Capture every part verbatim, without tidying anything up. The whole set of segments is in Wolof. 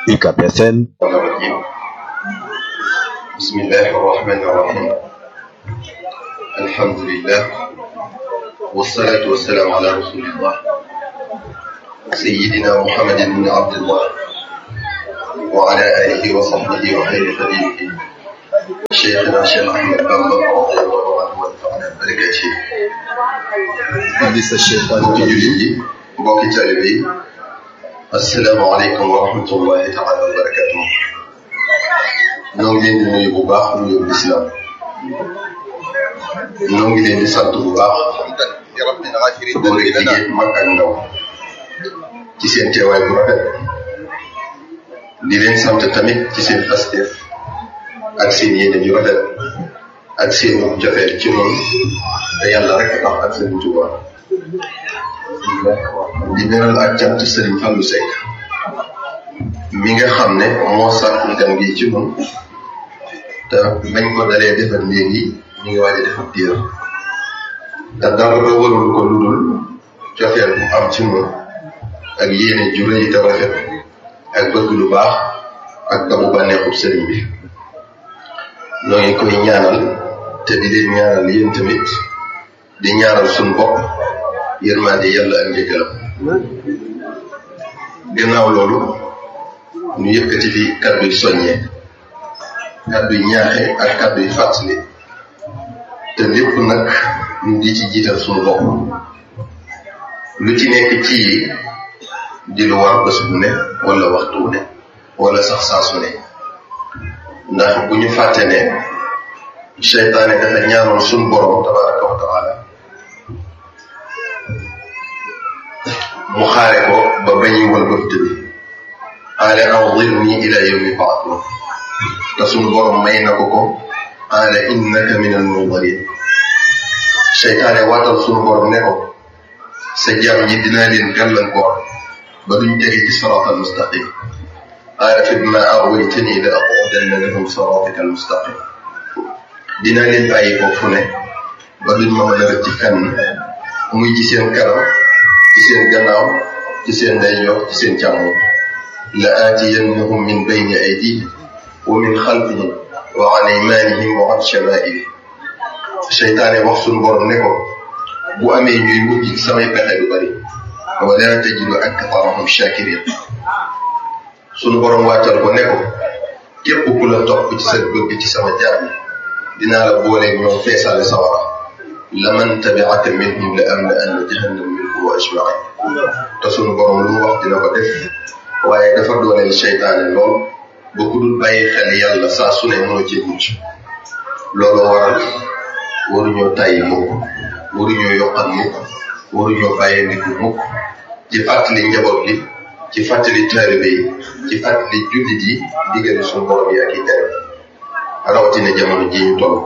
U C A B F M. بسم الله الرحمن الرحيم الحمد لله والصلاة والسلام على رسول الله سيدنا محمد بن عبد الله وعلى آله وصحبه وخير خليله شيخنا الشيخ أحمد بن رضي الله عنه ونفعنا ببركاته. حديث الشيطان الرجيم بوكي تالبي السلام عليكم ورحمة الله تعالى وبركاته. ñoo ngi leen di nuyu bu baax nuyu lislaam ñoo ngi leen di sant bu baax góor gi jigéen mag ak ndaw ci seen teewaay bu rafet di leen sant tamit ci seen pasteef ak seen yéene ju rafet ak seen jofeel ci noonu te yàlla rek tax ak Sëriñ Tuubaa di beral ak cant Sëriñ Fallou Seck mi nga xam ne moo sàkku gan gi ci noonu te bañ ko dalee defar léegi ñu ngi waaj a defar diir te dara warul ko ludul cofeel bu am ci moom ak yéene ju rëy te rafet ak bëgg lu baax ak dabu bànneexub sëriñ bi ñoo ngi koy ñaanal te di leen ñaanal yéen tamit di ñaanal suñu bopp yërmande yàlla ak njëggalam gannaaw loolu ñu yëkkati fi kàddu yu soññee kàddu yu ñaaxe ak kàddu yu fàttali te lépp nag ñu di ci jiital suñu bopp lu ci nekk ci di lu war bés bu ne wala waxtu wu ne wala sax saa su ne ndax bu ñu fàtte ne seytaane dafa ñaanoon suñu borom tabaraka wa taala mu xaare ko ba bañuy wal bëft bi qaala anzirni ila yawmi yub'athun te sunu borom may na ko ko qaala innaka min al-munzirin seytaane waatal sunu borom ne ko sa jaam ñi dinaa leen gàllankoor ba duñ tege ci siraatal mustaqim qaala fa bimaa aghwaytanii la aqudanna lahum siraatakal mustaqim dinaa leen bàyyi ko fu ne ba duñ ma mën a rëcc fenn muy ci seen kanam ci seen gannaaw ci seen ndeyjoor ci seen càmmoñ la aatiyannahum min bayni aydihim wa min xalfihim wa an aymanihim wa an shamaa'ilihim seytaane wax suñu borom ne ko bu amee ñuy mujj ci samay pexe du bari wa laa tajidu aktharahum shaakiriin suñu borom wàccal ko ne ko képp ku la topp ci sa bëgg ci sama jaam yi dinaa la booleeg ñoom feesale sawara laman tabi'aka minhum la amla'anna jahannama minkum wa ajma'iin te suñu borom lu mu wax dina ko def waaye dafa dooleel seytaane lool ba ku dul bàyyi xel yàlla saa su ne mënoo cee mucc looloo waral waruñoo tàyyi mukk waruñoo yokkal mukk waruñoo bàyyee ndiku mukk ci fàttali njaboot gi ci fàttali taalibe yi ci fàttali jullit yi diggante suñu borom yi ak i tere rawatina jamono ji ñu toll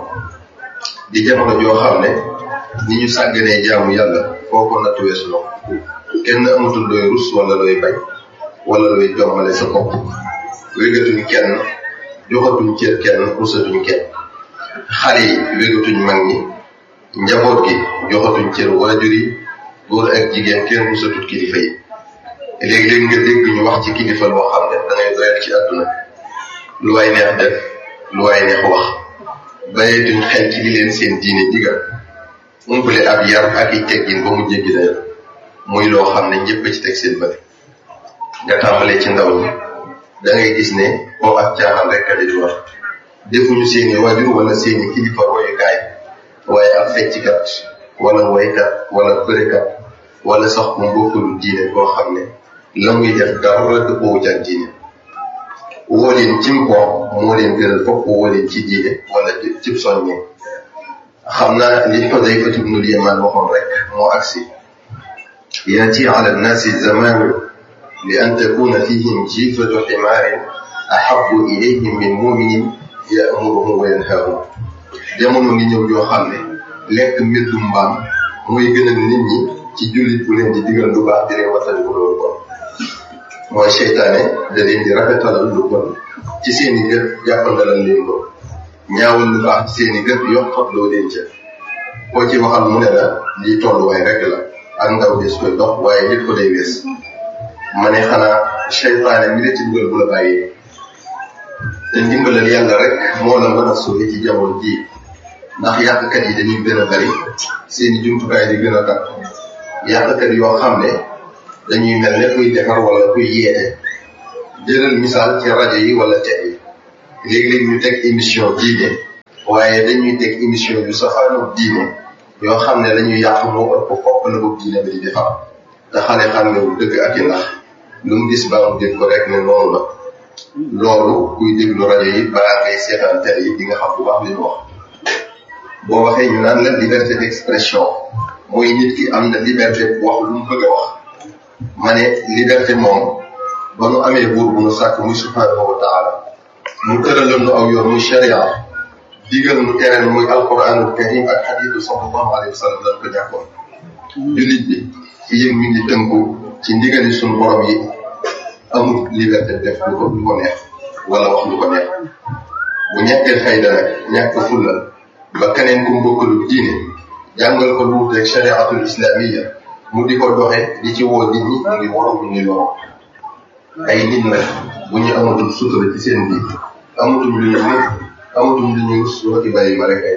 di jamono joo xam ne ni ñu sàgganee jaamu yàlla foo ko nattu weesu na kenn amatul looy rus wala looy bañ wala looy jommale sa bopp wégatuñ kenn joxatuñ cër kenn rusatuñ kenn xale yi wégatuñ mag ñi njaboot gi joxatuñ cër waajur yi góor ak jigéen kenn rusatut kilifa yi léeg-léeg nga dégg ñu wax ci kilifa loo xam ne da ngay doyal ci àdduna lu waay neex def lu waay neex wax bayeetuñ xel ci li leen seen diine digal umpale ab yar ak i teggin ba mu jéggi dayo muy loo xam ne ñëpp ci teg seen bët nga tàmbalee ci ndaw ñi da ngay gis ne boo ak caaxaan rek a di war defuñu seeni waajur wala seeni kilifa royukaay waaye ab fecckat wala woykat wala bërekat wala sax mu bokkul diine koo xam ne la muy def dara dëppoo ak diine woo leen ci mpo moo leen gënal fopp woo leen ci diine wala cib soññee xam naa li Xudayfa ibnul Yamaan waxoon rek moo agsi yaati ala nnaasi zamaanu li an takuna fihim jiifatu ximaarin ahabbu ilayhim min muminin ya'muruhum wa yanhaahum jamono ngi ñëw yoo xam ne lekk mbeddu mbaam mooy gënal nit ñi ci jullit bu leen di digal lu baax di leen watali ko loolu bon mooy seytaane da leen di rafetalal lu bon ci seen i gët jàppandalal leen ko ñaawal lu baax ci seen i gët yokkat loo leen ca koo ci waxal mu ne la lii tolluwaay rek la ak ndaw des koy dox waaye nit ko day wees ma ne xanaa seytaane mi la ci dugal bu la bàyyee te ndimbalal yàlla rek moo la mën a sauver ci jamono ji ndax yàqkat yi dañuy gën a bari seeni jumtukaay di gën a tàkk yàqkat yoo xam ne dañuy mel ne kuy defar wala kuy yeete jëlal misaal ci rajo yi wala télé yi léeg-léeg ñu teg émission diine waaye dañuy teg émission yu safaanoog diine yoo xam ne lañuy yàq moo ëpp fopp la ko diine bi di defar te xale xam ne wu dëgg ak i ndax lu mu gis baa mu dégg ko rek ne noonu la loolu kuy déglu rajo yi balaa ngay seetaan télé yi di nga xam bu baax li ñu wax boo waxee ñu naan la liberté d'expression mooy nit ki am na liberté wax lu mu bëgg a wax ma ne liberté moom ba nu amee buur bu nu sàkk muy subhanahu wa taala mu tëralal nu aw yoon muy sharia digal nu tere muy alquranul karim ak xadiisu sallallahu alayhi wa sallam lan ko ñàkkoon jullit bi ci yëg mi ngi tënku ci ndigali suñu borom yi amul liberté def lu ko lu ko neex wala wax lu ko neex bu ñàkkee fayda nag ñàkk fulla ba keneen ku mbokkalu diine jàngal ko lu wuteeg shariatul islamiyya mu di ko doxe di ci woo nit ñi mu ngi waroon ñu loro ay nit nag bu ñu amatul sutura ci seen biir amatul lu ñu mën amatul lu ñu rus loo ci bàyyi ma rek ay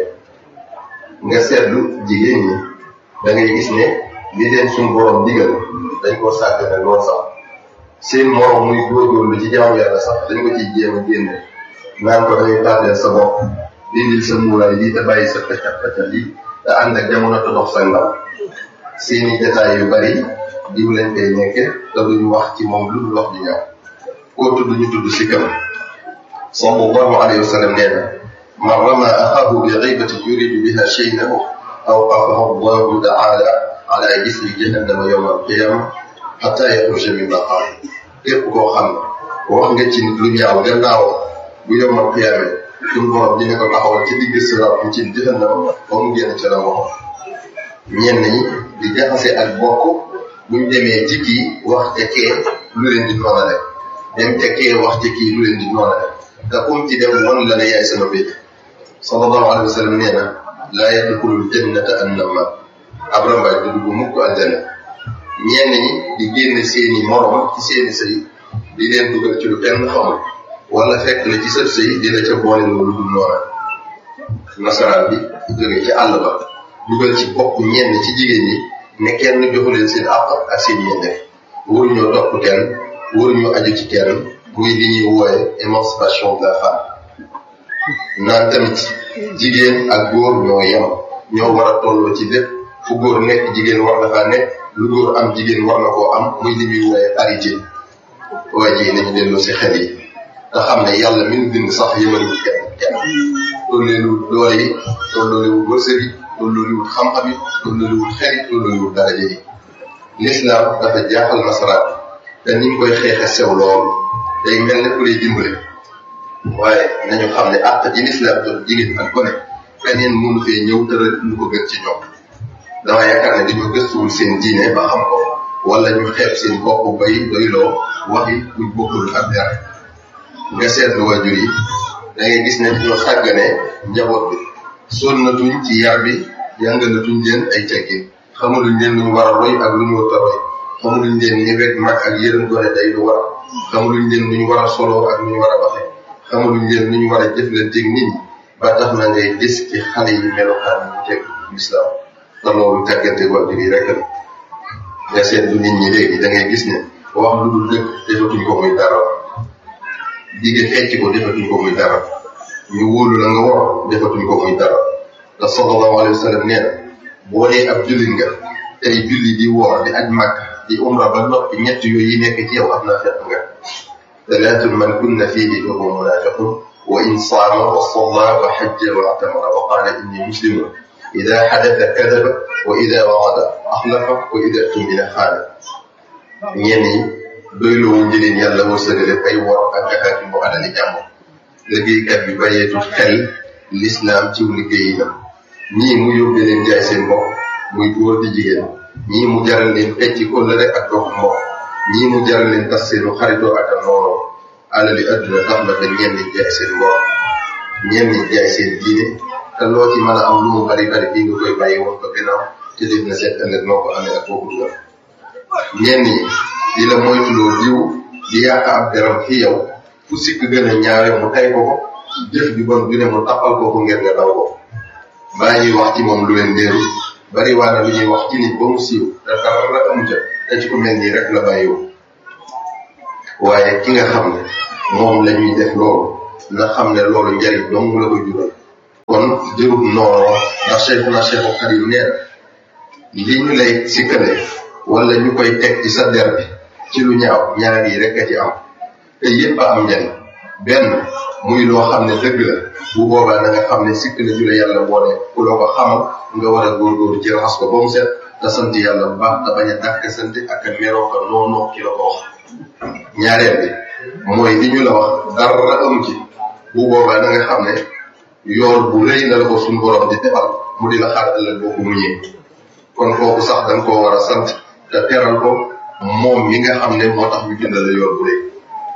nga seetlu jigéen ñi da ngay gis ne li leen suñu borom digal dañ koo sàgg ne lool sax seen morom muy góorgóorlu ci jaamu yàlla sax dañ ko ciy jéem a génne naan ko dangay tardeel sa bopp dindil sa muuraay lii te bàyyi sa peccat peccat lii te ànd ak jamono te dox sa ndaw seeni détails yu bari diw leen koy nekke te duñu wax ci moom lu dul wax di ñaaw koo tudd ñu tudd si kanam sallallahu alayhi wa sallam nee na man rama axaahu bi ghaybatin yuridu biha shay'an awqafahu allahu taala ala jisri jahannama yawma alqiyama hatta yaxruja min maqaam képp koo xam ne wax nga ci nit lu ñaaw gannaaw bu yawma alqiyama suñu borom dina ko taxawal ci digg siraat ci jahannama ba mu génn ca la waxoon ñenn ñi di jaxase ak bokk buñ demee ci kii wax te kee lu leen di noonale dem te kee wax te kii lu leen di noonale te kum ci dem wan la ne yaay sama béy sallallahu alayhi wa sallam nee na laa yadxulul jannata annama ab rambaaj du dugg mukk aljana ñenn ñi di génn seeni morom ci seeni sëy di leen dugal ci lu kenn xamul wala fekk na ci sëb sëy dina ca boole loolu dul noona nasaraan bi jóge ci àll ba dugal ci bopp ñenn ci jigéen ñi ne kenn joxu leen seen àq ak seen yelleef waruñoo topp kenn waruñoo aju ci kenn muy li ñuy wooye émancipation de la femme naan tamit jigéen ak góor ñoo yem ñoo war a tolloo ci lépp fu góor nekk jigéen war na faa nekk lu góor am jigéen war na koo am muy li ñuy wooye parité waaye ji nañu delloo si xel yi te xam ne yàlla mi ngi bind sax yëmaliwul kenn kenn tolleeliwul doole yi tollooliwul wërsëg yi tollooliwul xam-xam yi tollooliwul xel yi tollooliwul daraja yi l'islam dafa jaaxal nasaraan te ni ñu koy xeexe sew lool day mel ne ku lay dimbale waaye nañu xam ne àq ji l'islam jox jigéen ak gone keneen mënu fee ñëw tëral lu ko gën ci ñoom dama yaakaar ne dañoo gëstuwul seen diine ba xam ko wala ñu xeeb seen bopp bay doyloo waxi buñ bokkul ak dara nga seetlu waajur yi da ngay gis ne dañoo sàggane njaboot bi sonnatuñ ci yar bi jàngalatuñ leen ay teggin xamuluñ leen lu ñu war a roy ak lu ñu war a roy xamuluñ leen ni wet mag ak yërëm gone day lu war xamuluñ leen lu ñu war a soloo ak lu ñu war a waxe xamuluñ leen lu ñu war a jëflanteeg nit ñi ba tax na ngay gis ci xale yi melokaan yi teg lislaam te loolu tàggante waajur yi rek la nga seetlu nit ñi léegi da ngay gis ne wax lu dul dëgg defatuñ ko muy dara digge fecc ko defatuñ ko muy dara ñu wóolu la nga war defatuñ ko muy dara te sallallahu alayhi wa sallam nee na boo dee ab jullit nga tey julli di woor di aj màkk di umra ba noppi ñett yooyu yi nekk ci yow am naa fekk nga talaatun man kunna fiihi fa huwa munaafiqun wa in saama wa salla wa hajja wa i'tamara wa qaala inni muslimun ida hadatha kadaba wa ida wa'ada axlafa wa ida tumina xaana ñenn ñi doyloo njëriñ yàlla wërsëgale ay wor ak gàkkaati bu alali jàmm liggéeykat bi bàyyeetul xel l'islam ciw liggéeyinam ñii mu yóbbe leen jaay seen bopp muy góor di jigéen ñii mu jaral leen fecci kóllëre ak dox mbokk ñii mu jaral leen tas seenu xaritoo ak a noonoo alali adduna tax na ba ñenn ñi jaay seen mbokk ñenn ñi jaay seen diine te loo ci mën a am lu mu bari bari bii nga koy bàyyi woon ko gannaaw te def na seet ëllëg noo ko amee ak foofu dugal ñenn ñi di la moytuloo diw di yàq ab deram fi yow fu sikk gën a ñaawe mu tay ko ko jëf bi bon du ne mu tappal ko ko ngir nga daw ko baa ñuy wax ci moom lu leen déeru bari waana lu ñuy wax ci nit ba mu siiw te dara amu ca te ci ku mel nii rek la bàyyiwu waaye ki nga xam ne moom la ñuy def loolu na xam ne loolu njariñ dong la ko jural kon jërub nooroo ndax Cheikhuna Cheikhul Khadim nee na li ñu lay sikkale wala ñu koy teg ci sa der bi ci lu ñaaw ñaar yi rek a ci am te yépp a am njariñ benn muy loo xam ne dëgg la bu boobaa na nga xam ne sikk la ju la yàlla boole ku loo ko xamal nga war a góorgóorlu ci raxas ko ba mu set te sant yàlla bu baax te bañ a dàkk sant ak a meroo ko noonoo ki la ko wax ñaareel bi mooy li ñu la wax dara amu ci bu boobaa na nga xam ne yool bu rëy na la ko suñu borom di defal mu di la xaar ëllëg boo ko muñee kon kooku sax da nga koo war a sant te teral ko moom mi nga xam ne moo tax ñu bindal la yool bu rëy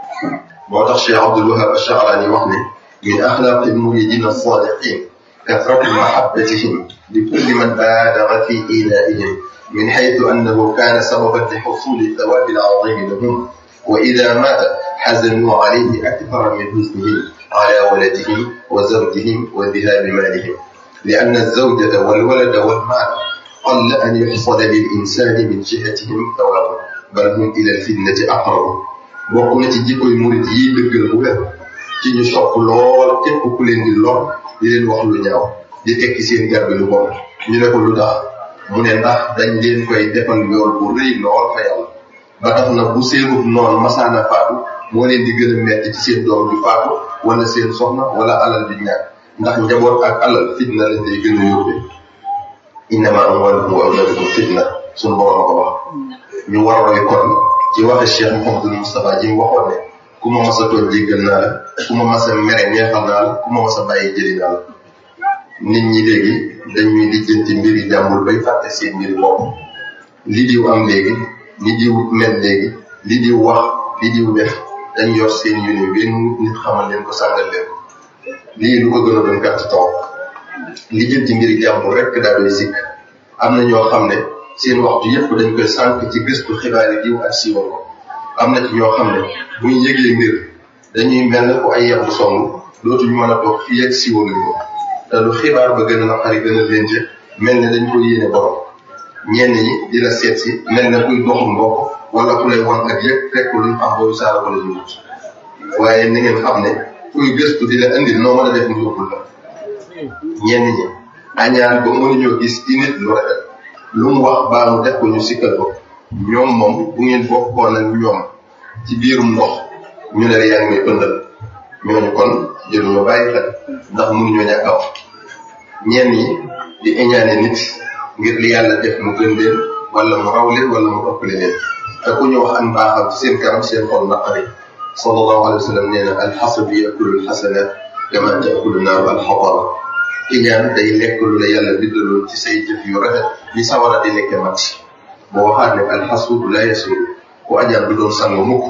moo tax Cheikh Abdul Wahab Ash-Sha'rani wax ne min axlaaqi l-muridiina as-saadiqiin kasratu mahabbatihim li kulli man baadara fi ilaa'ihim min haythu annahu kaana sababan li husuuli thawaabi al-'aziimi lahum wa idaa maata hazanuu 'alayhi akthara min huznihim 'alaa waladihim wa zawjihim wa dhihaabi maalihim li'anna az-zawjata wal-walada wal-maal qalla an yuhsada lil-insaani min jihatihim thawaabun bal hum ila al-fitnati aqrabu bokk na ci jikkoy murid yi dëggal bu wér ci ñu sopp lool képp ku leen di lor di leen wax lu ñaaw di tekki seen garbi lu bon ñu ne ko lu tax mu ne ndax dañ leen koy defal yool bu rëy lool fa yàlla ba tax na bu seenub noonu masaana faatu moo leen di gën a metti ci seen doom bi faatu wala seen soxna wala alal bi ñàkk ndax njaboot ak alal fitna lañ lay gën a yóbbee innama amwaalukum wa awlaadukum fitna suñu borom ko wax ñu war a roy kon ci waxe Cheikh Mouhamadul Moustapha ji mu waxoon ne ku ma mas a tooñ jéggal naa la ku ma mas a mere neexal naa la ku ma mas a bàyyi jëli naa la nit ñi léegi dañuy lijjanti mbiri jàmbur bay fàtte seen mbiri bopp li diw am léegi li diw mel léegi li diw wax li diw def dañ yor seen yónni benn nit xamal leen ko sàngal leen ko lii lu ko gën a doon gàtt temps lijjanti mbiri jàmbur rek daa doy sikk am na ñoo xam ne seen waxtu yëpp dañ koy sànq ci gëstu xibaar yi diw ak siiwal ko am na ci ñoo xam ne buñ yëgee mbir dañuy mel ne ku ay yàqu song dootuñu mën a toog fii ak siiwaluñ ko te lu xibaar ba gën a naqari gën a lénce mel ne dañ ko yéene borom ñenn ñi di la seet si mel ne kuy doxu mbokk wala ku lay wan ak yëpp fekk luñ am boobu saara ko la ñu wut waaye ni ngeen xam ne kuy gëstu di la indil noo mën a def mu yóbbul la ñenn ñi añaan ba mënuñoo gis ci nit lu rafet lu mu wax baa mu def ko ñu sikkal ko ñoom moom bu ngeen bokkoon ak ñoom ci biirum ndox ñu ne la yaa ngi may pëndal ñooñu kon jëluñu bàyyi xel ndax mënuñoo ñàkk a wax ñenn ñi di iñaane nit ngir li yàlla def mu gën leen wala mu raw leen wala mu ëppale leen te ku ñu wax ak mbaaxam ci seen kanam seen xol naqari sallallahu alayhi wa sallam nee na alxasadu yakulu alxasanat kama taakulu naaru alxataba iñaan day lekk lu la yàlla biddaloon ci say jëf yu rafet li sawara di lekke mat boo waxaat ne alxasuudu la yasuudu ku añaan du doon sangu mukk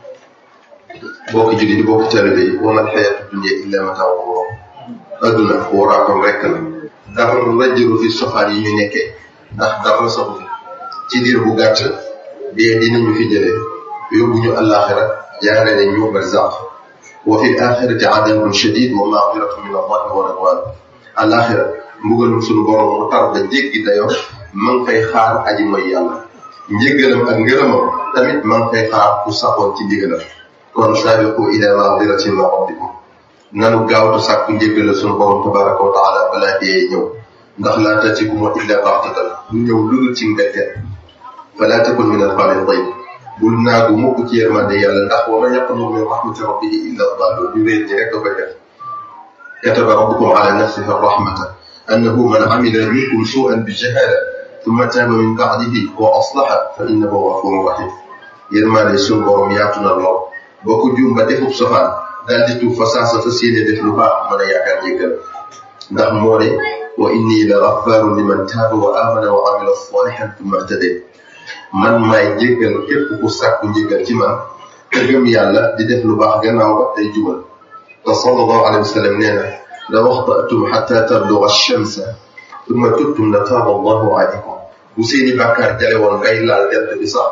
bokk julli di bokk taalibe yi wa mal xayaatu dunya illa mataa'ul ghurur adduna waraakoon rekk la dara rajëru fi sofaan yi ñu nekkee ndax dara saxu fi ci diir bu gàtt dee dinañu fi jëlee yóbbu ñu àllaaxira jaare ne ñu barzaq wa fi l-aaxirati adaabun shadiid wa maghfiratun min allahi wa ridwaan àllaaxira mbugalum suñu borom mu tar da jéggi dayoo ma ngi fay xaar aji mooy yàlla njëggalam ak ngërëmam tamit ma ngi fay xaar ku saxoon ci ndigalam kon saabiqu ilaa maghfiratin min rabbikum nanu gaawtu sàkku njëggalal suñu borom tabaraka wa taala balaa dee ñëw ndax laa ta'tiikum illaa baxtatan du ñëw lu dul ci mbetteel falaa takun min al-qaanitiin bul naagu mukk ci yërmande yàlla ndax wa man yaqnatu min rahmati rabbihi illa ad-daalluun ñu réer ñi rek da koy def kataba rabbukum ala nafsihi ar-rahmata annahu man amila minkum suu'an bi jahaala thumma taaba min ba'dihi wa aslaha fa innahu ghafuurun rahiim yërmande suñu borom yaatu na lool boo ko juum ba defub safaan daal di tuub fa saasa fas yéene def lu baax mën a yaakaar njëggal ndax moo ne wa inni la ghafaarun liman taaba wa aamana wa amila saalihan thumma ihtadaa man maay jéggal képp ku sàkku njëggal ci man te gëm yàlla di def lu baax gannaaw ba tey jubal te sallallahu alayhi wa sallam nee na la waxta'tum hatta tabluga ash-shamsa thumma tubtum la taaba allahu alaykum bu seeni bàkkaar jale woon ngay laal jant bi sax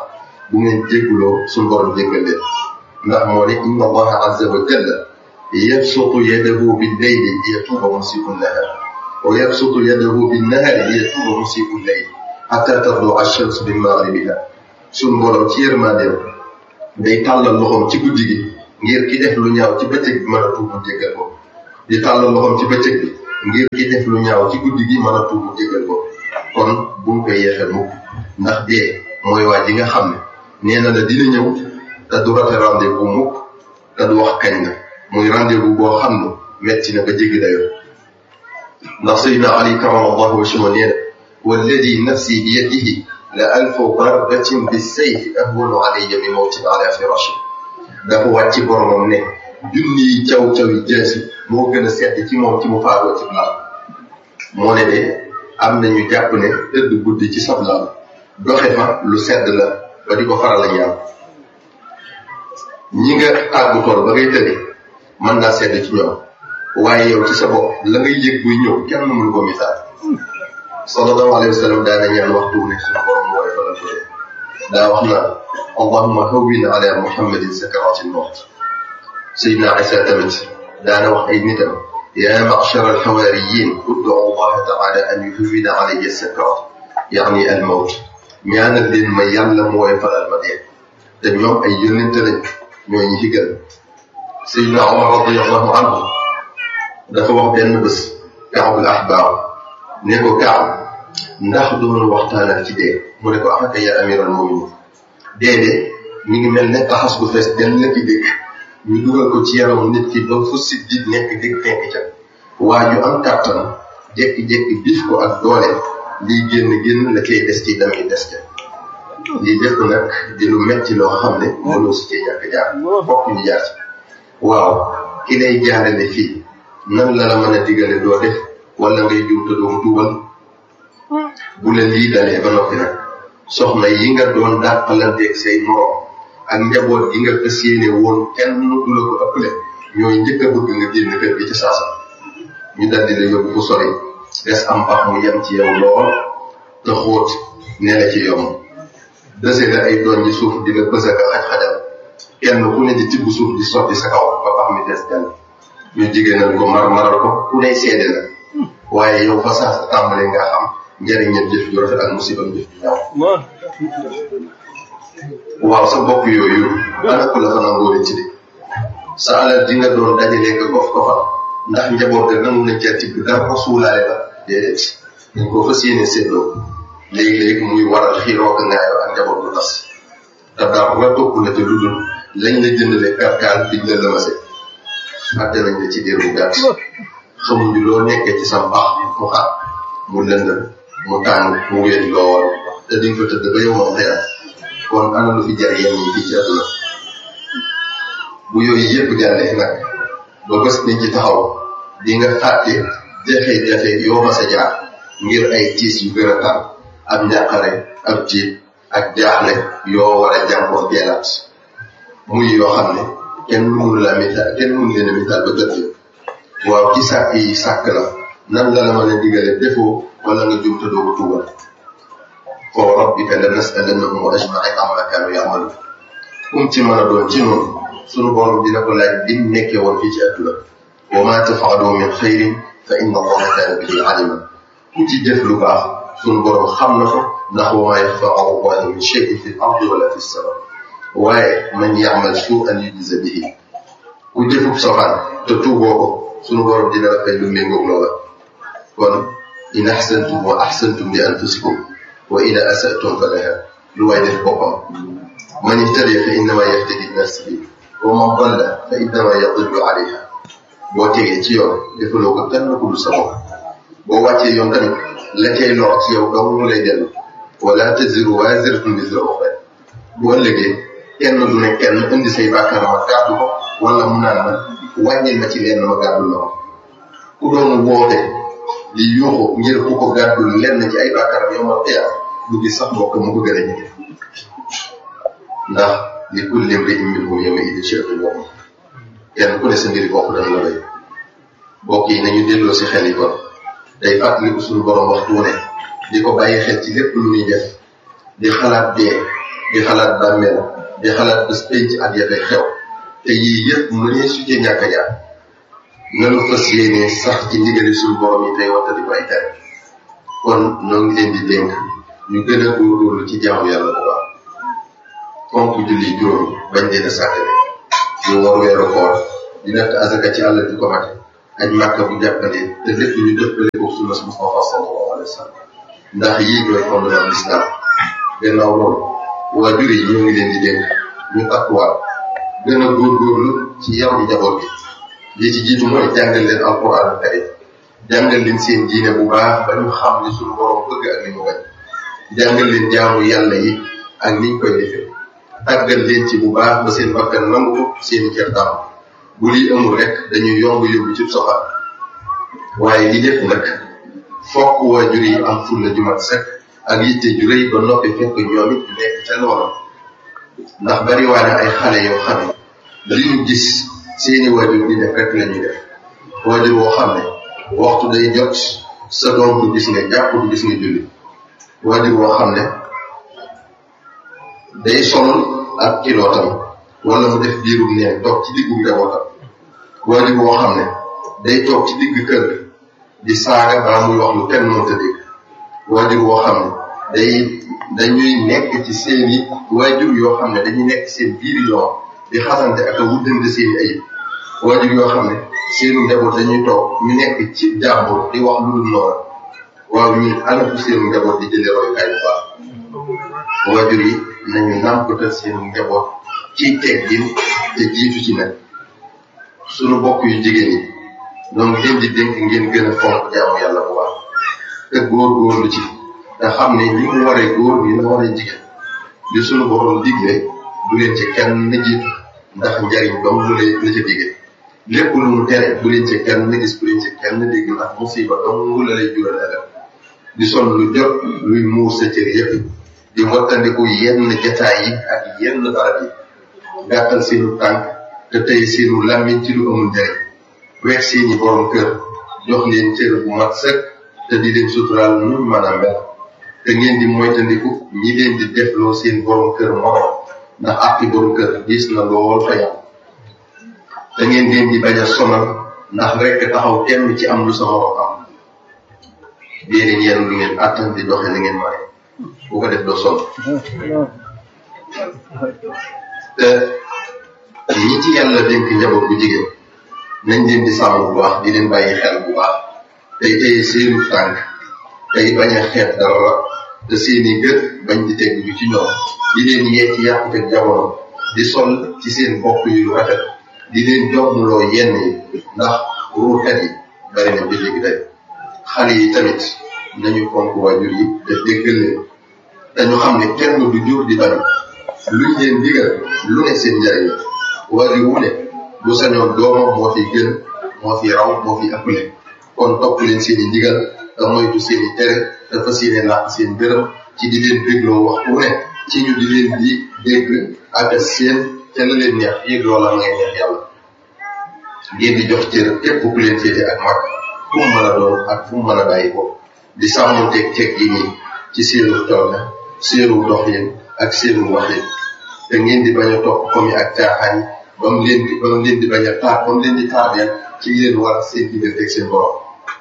bu ngeen jégguloo suñu borom jéggal leen ndax moo ne inna allaha azza wa jalla yabsutu yadahu bil-layli liyatuuba musii'u n-nahaar wa yabsutu yadahu bin-nahaari liyatuuba musii'u l-layl hattaa tatlu'a ash-shamsu min maghribihaa suñu borom ci yërmandeem day tàllal loxoom ci guddi gi ngir ki def lu ñaaw ci bëccëg bi mën a tuub mu jéggal ko di tàllal loxoom ci bëccëg bi ngir ki def lu ñaaw ci guddi gi mën a tuub mu jéggal ko kon bu mu koy yeexee mukk ndax dee mooy waa ji nga xam ne nee na la dina ñëw te du rate rendez-vous mukk te du wax kañ la muy rendez-vous boo xam ne metti na ba jéggi dayoo ndax Seydina Ali karamallahu wajhahu nee na walladi nafsi bi yadihi la alfu darbatin bis-sayfi ahwanu alayya min mawtin ala firashi dafa wàcc boromam ne junni caw caw yi jeesi moo gën a sedd ci moom ci mu faatoo ci laal moo ne de am nañu jàpp ne tëdd guddi ci sab laal doxe fa lu sedd la ba di ko faral a ñaan ñi nga tàggu tool ba ngay tëddi mën naa sedd ci ñoom waaye yow ci sa bopp la ngay yëg buy ñëw kenn mënu ko misaal sallallahu alayhi wa sallam daana ñaan waxtu ne suñu borom mooy falal ko dee daa wax naa allahumma hawwin ala muhammadin sakaratil mawt Seydina Isa tamit daana wax ay nitam yaa ma'shar al-hawaariyiin ud'u allaha ta'ala an yuhawwina alayya as-sakarat yaani al-mawt ñaanal leen ma yàlla mooy falal ma dee te ñoom ay yónnente lañ ñoo ñi ci gën Seydina Omar radiyallahu anhu dafa wax benn bés Kaab al-Ahbaar ne ko Kaab ndax doon waxtaanal ci dee mu ne ko ah kay yaa amiral mu'minin dee de mi ngi mel ne taxas bu fees den la ki dégg ñu dugal ko ci yaramu nit ki ba fu si di nekk dégg fenk ca waa ju am kàttan jékki-jékki biif ko ak doole lii génn génn la cay des ci damay des ca lii lépp nag di lu metti loo xam ne mënoo si cee ñàkk jaar fokk ñu jaar ci waaw ki lay jaarale fii nan la la mën a digale doo def wala ngay jiw te doo tuubal bu la lii dalee ba noppi nag soxna yi nga doon dàqalanteeg say moroom ak njaboot gi nga fas yéene woon kenn du la ko ëppale ñooy njëkk a bëgg nga génn kër gi ci saasa ñu daldi la yóbbu fu sori des am pax mu yem ci yow lool te xóot ne la ci yomb dese la ay doon ji suuf di la bës ak xaj-xajal kenn ku ne di tibb suuf di sotti sa kaw ba pax mi des dell ñu jigéenal ko mar maral ko ku ne seede la waaye yow fa saasa tàmbale nga xam njëriñam jëf ju rafet ak musibam jëf ju ñaaw waaw sa bopp yooyu ana ko la fa nangoo ci de sa alal ji nga doon dajalee nga gof ko fa ndax njaboot ga nangu nañ cee tibb dara ko suulaale la déedéet dañ ko fas yéene seetloo léegi-léegi muy waral xiiroo ko ngaayoo ak njaboot bu tas te dara la topp la te lu dul lañ la jëndale karkaal biñ la lëmase atte nañ la ci diir bu gàtt xamuñu loo nekkee ci sa mbaax mu xaar mu lëndëm mu tàng mu wéeti loo war te diñ fa tëdd ba yow moom xëy kon ana lu fi jar yenn yi fii ci àdduna bu yooyu yëpp jàllee nag ba bés nañ ci taxaw di nga fàtte jafe-jafe yoo mas a jaar ngir ay tiis yu gën a tar ab njàqare ab tiit ak jaaxle yoo war a jànkoor jeelaat muy yoo xam ne kenn mënu la misaal kenn mënu leen a misaal ba gët waaw ci sàkk yi sàkk la nan la la mën a digale defoo wala nga jum te doo ko tuubal fa rabbika la nas'alannahum ajma'in amma kaanu ya'maluun kum ci mën a doon ci noonu sunu borom dina ko laaj bi mu nekkee woon fii ci àdduna wa maa taf'alu min xayrin fa inna allaha kaana bihi aliman ku ci jëf lu baax sunu borom xam na ko ndax wa maa yaxfaa 'ala allahi min shay'in fil ardi wala fis samaa waaye man ya'mal suu'an yujza bihi ku jëfub safaan te tuuboo ko sunu borom dina la fay lu méngoog loola kon in ahsantum wa ahsantum li anfusikum wa in asa'tum falaha lu waay def boppam man ihtadiya fa innamaa yahtadii li nafsihi wa man dalla fa innamaa yadillu alayha boo tegee ci yoon defaloo ko kenn ku dul sa bopp boo wàccee yoon tamit la cay lor ci yow dong mu lay dellu wala taziru waaziratun wizra uxraa bu ëllëgee kenn du ne kenn indi say bàkkaar ma gàddu ko wala mu naan ma wàññil ma ci lenn ma gàddu la ko ku doon woote di yuuxu ngir ku ko gàddul lenn ci ay bàkkaaram yow ma xiyaam du gis sax mbokk mu ko gën a jege ndax li kulli imri'in minhum yawma idin sha'nun yughnihi kenn ku ne sa mbiri bopp dana la doy mbokk yi nañu delloo si xel yi kon day fàttaliku suñu borom waxtu wu ne di ko bàyyi xel ci lépp lu ñuy def di xalaat dee di xalaat bàmmeel di xalaat bés penc ak ya fay xew te yii yëpp mënee su ci ñàkk a jaar nanu fas yéene sax ci ndigali suñu borom yi tey wattandi ko ay tere kon ñoo ngi leen di dénk ñu gën a góorgóorlu ci jaamu yàlla bu baax fonk julli juróom bañ leen a sàkkale ñu war weeru koor di natt azaka ci àll di ko mate aj màkka bu jàppale te lépp ñu dëppale ko sunna su Mustafa sallallahu alayhi wa sallam ndax yii ñooy fondement l'islam gannaaw loolu waajur yi ñoo ngi leen di dénk ñu takkuwaat gën a góorgóorlu ci yaru njaboot bi li ci jiitu mooy jàngal leen alquran al karim jàngal leen seen diine bu baax ba ñu xam li suñu borom bëgg ak li mu bañ jàngal leen jaamu yàlla yi ak niñ koy defee tàggal leen ci bu baax ba seen bakkan nangu ko seen cër tàmm bu lii amul rek dañuy yomb yóbbu ci soxal waaye li def nag fokk waajur yi am fulla ju mat sëkk ak yitte ju rëy ba noppi fekk ñoom it ñu nekk ca loola ndax bari waa ne ay xale yoo xam ne li ñu gis seeni waajur di def rek la ñuy def waajur woo xam ne waxtu day jot sa doom du gis nga jàpp du gis nga julli waajur woo xam ne day sonal ak kilootam wala mu def biirum neen toog ci diggu njabootam waajur woo xam ne day toog ci digg kër di saaga baa muy wax lu kenn mënta dégg waajur woo xam ne day dañuy nekk ci seeni waajur yoo xam ne dañuy nekk seen biir yoon di xasante ak a wuddante seeni ayib waajur yoo xam ne seenu njaboot dañuy toog ñu nekk ci jàmbur di wax lu dul noonu waaw ñun ana fu seenu njaboot di jëlee royukaay bu baax waajur yi nañu nàmpatal seenu njaboot ci teggin te jiitu ci nag sunu bokk yu jigéen yi donc leen di dénk ngeen gën a fonk jaamu yàlla bu baax te góor-góorlu ci te xam ne ñi mu waree góor ñi la waree jigéen li sunu borom digle du leen ci kenn jiitu ndax njariñ dong lu lay la ca digge lépp lu mu tere bu leen ci kenn gis bu leen ci kenn dégg ndax musiba dong la lay jural ëllëg di sol lu jot luy muur sa cër yëpp di wattandiku yenn jataay yi ak yenn barab yi gàttal seenu tànk te tey seenu làmmiñ ci lu amul njariñ weex seeni borom kër jox leen cër bu mat sëkk te di leen suturaal nuñ mën a mel te ngeen di moytandiku ñi leen di defloo seen borom kër moroom ndax àqi borom kër gis na lool fa yam te ngeen leen di bañ a sonal ndax rekk taxaw kenn ci am lu sa moroom am déedéet yéen lu ngeen àttan di doxe li ngeen mane bu ko def doo sonn te ñi ci yàlla dénk njaboot bu jigéen nañ leen di sàmm bu baax di leen bàyyi xel bu baax tey tey seenu tànk tey bañ a xeet dara te seeni gët bañ di teg ju ci ñoom di leen yee ci yàquteg jamono di sol ci seen bopp yu lu rafet di leen jommuloo yenn yi ndax ruuxet yi bari na bi léegi day xale yi tamit nañu fonk waajur yi te déggal leen dañu xam ne kenn du jur di bañ luñ leen digal lu ne seen njariñ la waajur wu ne bu sañoon doomam moo fi gën moo fi raw moo fi ëppale kon topp leen seeni ndigal te moytu seeni tere te fas yéene làq seen gërëm ci di leen dégloo waxtu ne ci ñu di leen di dégg ak seen ca la leen neex yéeg loola ngay neex yàlla ngeen di jox cër képp ku leen féete ak mag fu mu mën a doon ak fu mu mën a bàyyi ko di sàmmonteeg teg yi nii ci seenu tool seenu doxin ak seenu waxin te ngeen di bañ a topp comme ak caaxaan ba mu leen di ba mu leen di bañ a taar ba mu leen di taardeel ci leen war seen diggante ak seen borom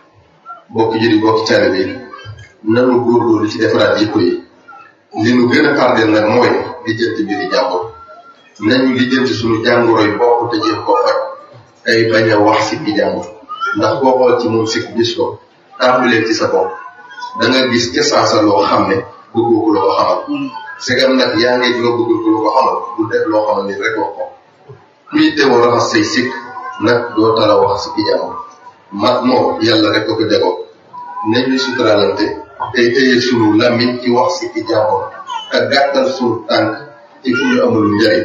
bokki jëri bokki taalibe yi nanu góorgóorlu ci defaraat jikko yi li nu gën a tardeel nag mooy lijjanti mbiri jàmbur nañu lijjanti suñu jàngoroy bopp te jéem koo faj tey bañ a wax sikki jàmbur ndax boo xool ci moom sikk gis ko tàmbalee ci sa bopp da nga gis ca saasa loo xam ne bëggoo ko la ko xamal segam nag yaa ngi nga bëggul ko la ko xamal bu def loo xamal ni rek wax ko kuy teewoo raxas say sikk nag doo tala wax sikki jàmbur mat moom yàlla rek ko ko jagoo nañuy suturaalante tey téye sunu làmmiñ ci wax sikki jàmbur te gàttal sunu tànk ci fu ñu amul njariñ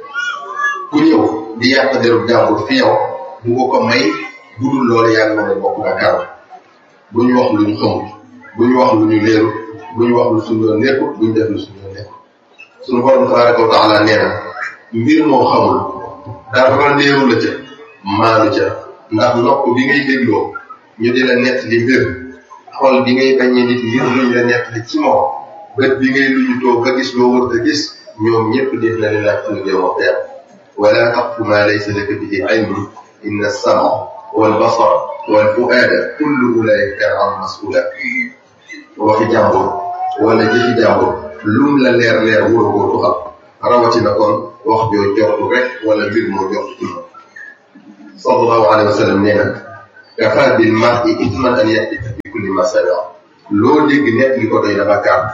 ku ñëw di yàq deru jàmbur fi yow bu ko ko may budul loolu yaa ngi mën a bokk Dakar bu ñu wax lu ñu xamul bu ñu wax lu ñu leerul bu ñu wax lu suñu yoon nekkul bu ñu def lu suñu yoon nekkul suñu borom tabaraka wa taala nee na mbir moo xamul dara leeru la ca maanu ca ndax nopp bi ngay dégloo ñu di la nett li mbir xol bi ngay bañee nit ngir luñ la nett li ci moom bët bi ngay luñu toog ba gis loo wër te gis ñoom ñëpp def na leen laaj ëllëg yawmal qiyaama wala taqfu ma laysa laka bihi ilmun inna as-sam'a wal basara wal fu'aada kullu ulaa'ika kaana anhu mas'uula waxi jàmbur wala jëfi jàmbur lum la leer leer wóor wóor tuxal rawatina kon wax joo jortu rek wala mbir moo jortu ci moom sallallahu alayhi wa sallam nee na kafaa bil mar'i ithman an yahdisa bi kulli ma sami'a loo dégg nekk li ko doy na bàkkaar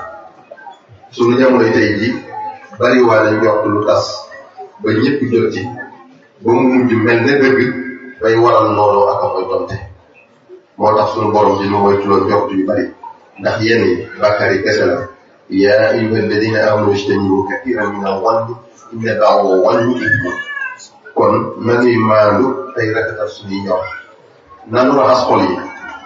suñu jamonoy tey ji bari waa nañ jortu lu tas ba ñëpp jot ci ba mu mujj mel ne dëgg bay waral noonu ak a mooy tonte moo tax suñu borom di nu moytuloo jortu yu bari ndax yenn yi bàkkaar yi kese la yaa ayyuha alladina amanu ijtanibu kathiran min al-zanni inna ba'da zanni ithmun kon nañuy maandu tey rafetal suñuy ñor nanu raxas xol yi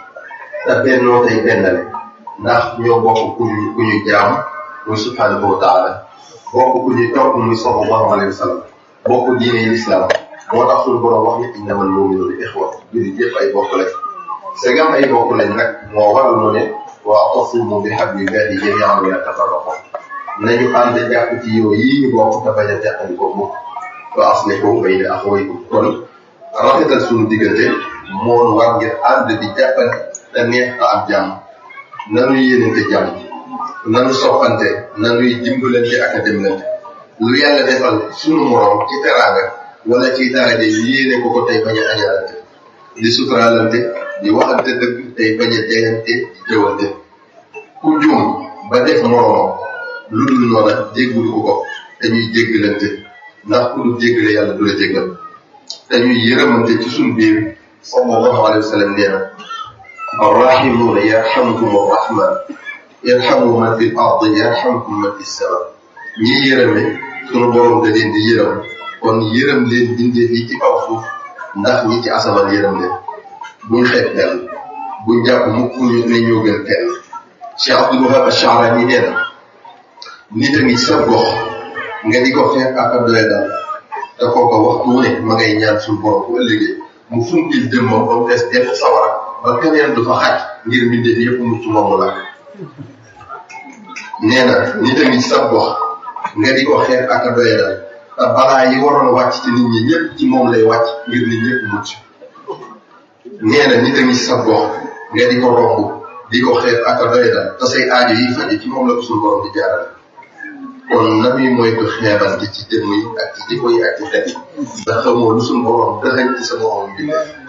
te bennoo tey bennale ndax ñoo bokk ku ñu ku ñu jaam muy subhanahu wa taala bokk ku ñu topp muy sallallahu alayhi wa sallam bokk diine l'islam moo tax suñu borom wax ni innamal mu'minuuna ixwa jullit yëpp ay bokk lañ segam ay bokk lañ nag moo waral mu ne wa'tasimu bi hablillahi jamii'an wa laa tafarraqu nañu ànd jàpp ci yow yii ñu bokk te bañ a teqali ko mukk wa aslihu bayna axawaykum kon rafetal suñu diggante moo war ngir ànd di jàppal te neex te am jàmm nañu yéenante jàmm nañu soppante nañuy dimbalante ak a demlante lu yàlla defal suñu morom ci teraanga wala ci daraja yéene ko ko tey bañ a añaalante di suturaalante di waxante dëgg tey bañ a jayante di jëwante ku juum ba def moroomam lu dul noona jéggulu ko ko te ñuy jéggalante ndax ku dul jéggale yàlla du la jéggal te ñuy yërëmante ci suñu biir sallallahu alayhi wa sallam nee na arrahimuuna yarhamkum arrahman yarhamu man fil ardi yarhamkum man fis sama ñi yërëme sunu borom da leen di yërëm kon yërëm leen bindee fii ci kaw suuf ndax ñi ci asamaan yërëm leen buñ xeeb kenn buñ jàpp mukk ñu ne ñoo gën kenn Cheikh Abdul Wahab Ash-Sha'rani nee na nit a ngi sa gox nga di ko xeeb ak a doy daal te kooka waxtu wu ne ma ngay ñaan suñu borom bu ëllëgee mu funkil jëmmam ba mu des def sawara ba keneen du fa xaj ngir mbindeef yëpp mucc moom mu lakk nee na nit a ngi sa gox nga di ko xeeb ak a doy daal te balaa yi waroon a wàcc ci nit ñi ñëpp ci moom lay wàcc ngir nit ñëpp mucc nee na nit a ngi sa gox nga di ko romb di ko xeeb ak a doy daal te say aajo yi faje ci moom la ko suñu borom di jaarale kon nañuy moytu xeebante ci jëmm yi ak ci jikko yi ak ci xet yi ndax xamoo lu suñu borom dëxañ ci sa borom bi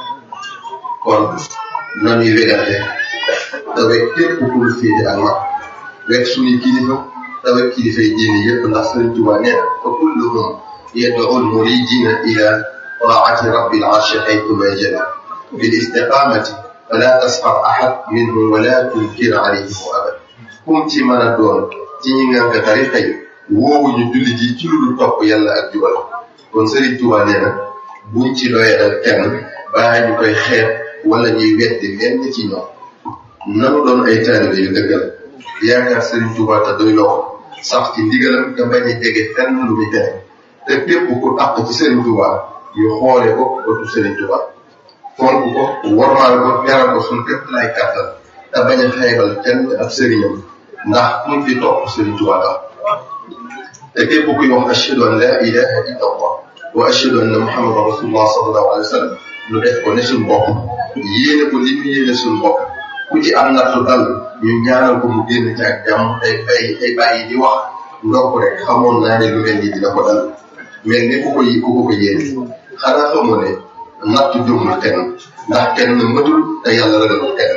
kon nañuy wegante te weg képp ku ñu féete ak mag weg suñuy kilifa te weg kilifay diine yëpp ndax Sëriñ Tuubaa nee na fa kulluhum yad'u al-muridiina ila taa'ati rabbil arshi haythuma jala bil istiqaamati fala tasxar ahad minhum wala tunkir alayhim abad kum ci mën a doon ci ñi ngànk tarixa yi woowuñu jullit yi ci lu dul topp yàlla ak jubal kon Sëriñ Tuubaa nee na buñ ci doyadal kenn baa ñu koy xeeb wala ñuy weddi lenn ci ñoom nanu doon ay taalibe yu dëggal yaakaar Sëriñ Tuubaa te doy loo sax ci ndigalam te bañ a jege fenn lu muy tere te képp ku taq ci Sëriñ Tuubaa ñu xoole ko bëtu Sëriñ Tuubaa fonk ko wormaal ko teral ko suñ képp lay kàttan te bañ a xeebal kenn ab sëriñam ndax kuñ fi topp Sëriñ Tuubaa tax te képp kuy wax ashhadu an la ilaha illa allah wa ashhadu anna muhammadan rasulullah sallallahu alayhi wa sallam ñu def ko ne suñu bopp yéene ko li ñu yéene suñu bopp ku ci am nattu dal ñu ñaanal ko mu génn ci ak jàmm tey bay tey bàyyi di wax ndokk rek xamoon naa ne lu mel ni dina ko dal mel ni ku ko ku ko ko yéene xanaa xamoo ne nattu jumul kenn ndax kenn mëtul te yàlla ragalul kenn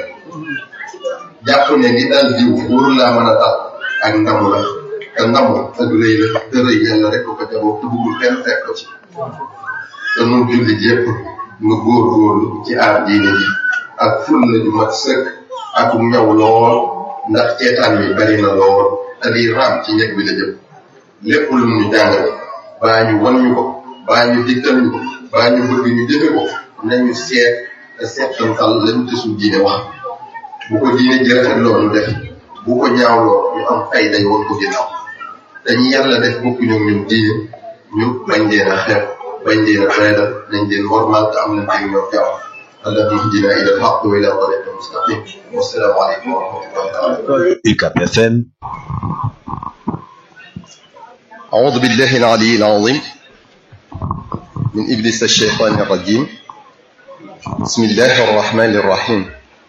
jàpp ne ni dal diw wóorul laa mën a dal ak ndamu la te ndamu ak rëy la te rëy yàlla rek ko ko jaboo te bëggul kenn fekk ko ci te nun jullit yëpp nga góorgóorlu ci aar diine ji ak ful la ju mat sëkk ak ñaw lool ndax ceetaan mi bari na lool te di raam ci ñeg bi la jëm lépp lu ñu jàngale baa ñu wan ñu ko baa ñu digtal ñu ko baa ñu bëgg ñu jëfe ko nañu seet te seetantal lañu te suñ diine wax bu ko diine ji rafet loolu def bu ko ñaawloo ñu am fay day woon ko ginnaaw dañu yàlla def bokk ñoom ñun diine ñu bañ leen a xeeb bañ leen a doyadal nañ leen normal te am nañ teg ñoo jàmm allahumma ihdina ila al-haqq wa ila tariqin mustaqim wassalamu alaykum wa rahmatullahi wa barakatuh. U C A B F M أعوذ بالله العلي العظيم من إبليس الشيطان الرجيم بسم الله الرحمن الرحيم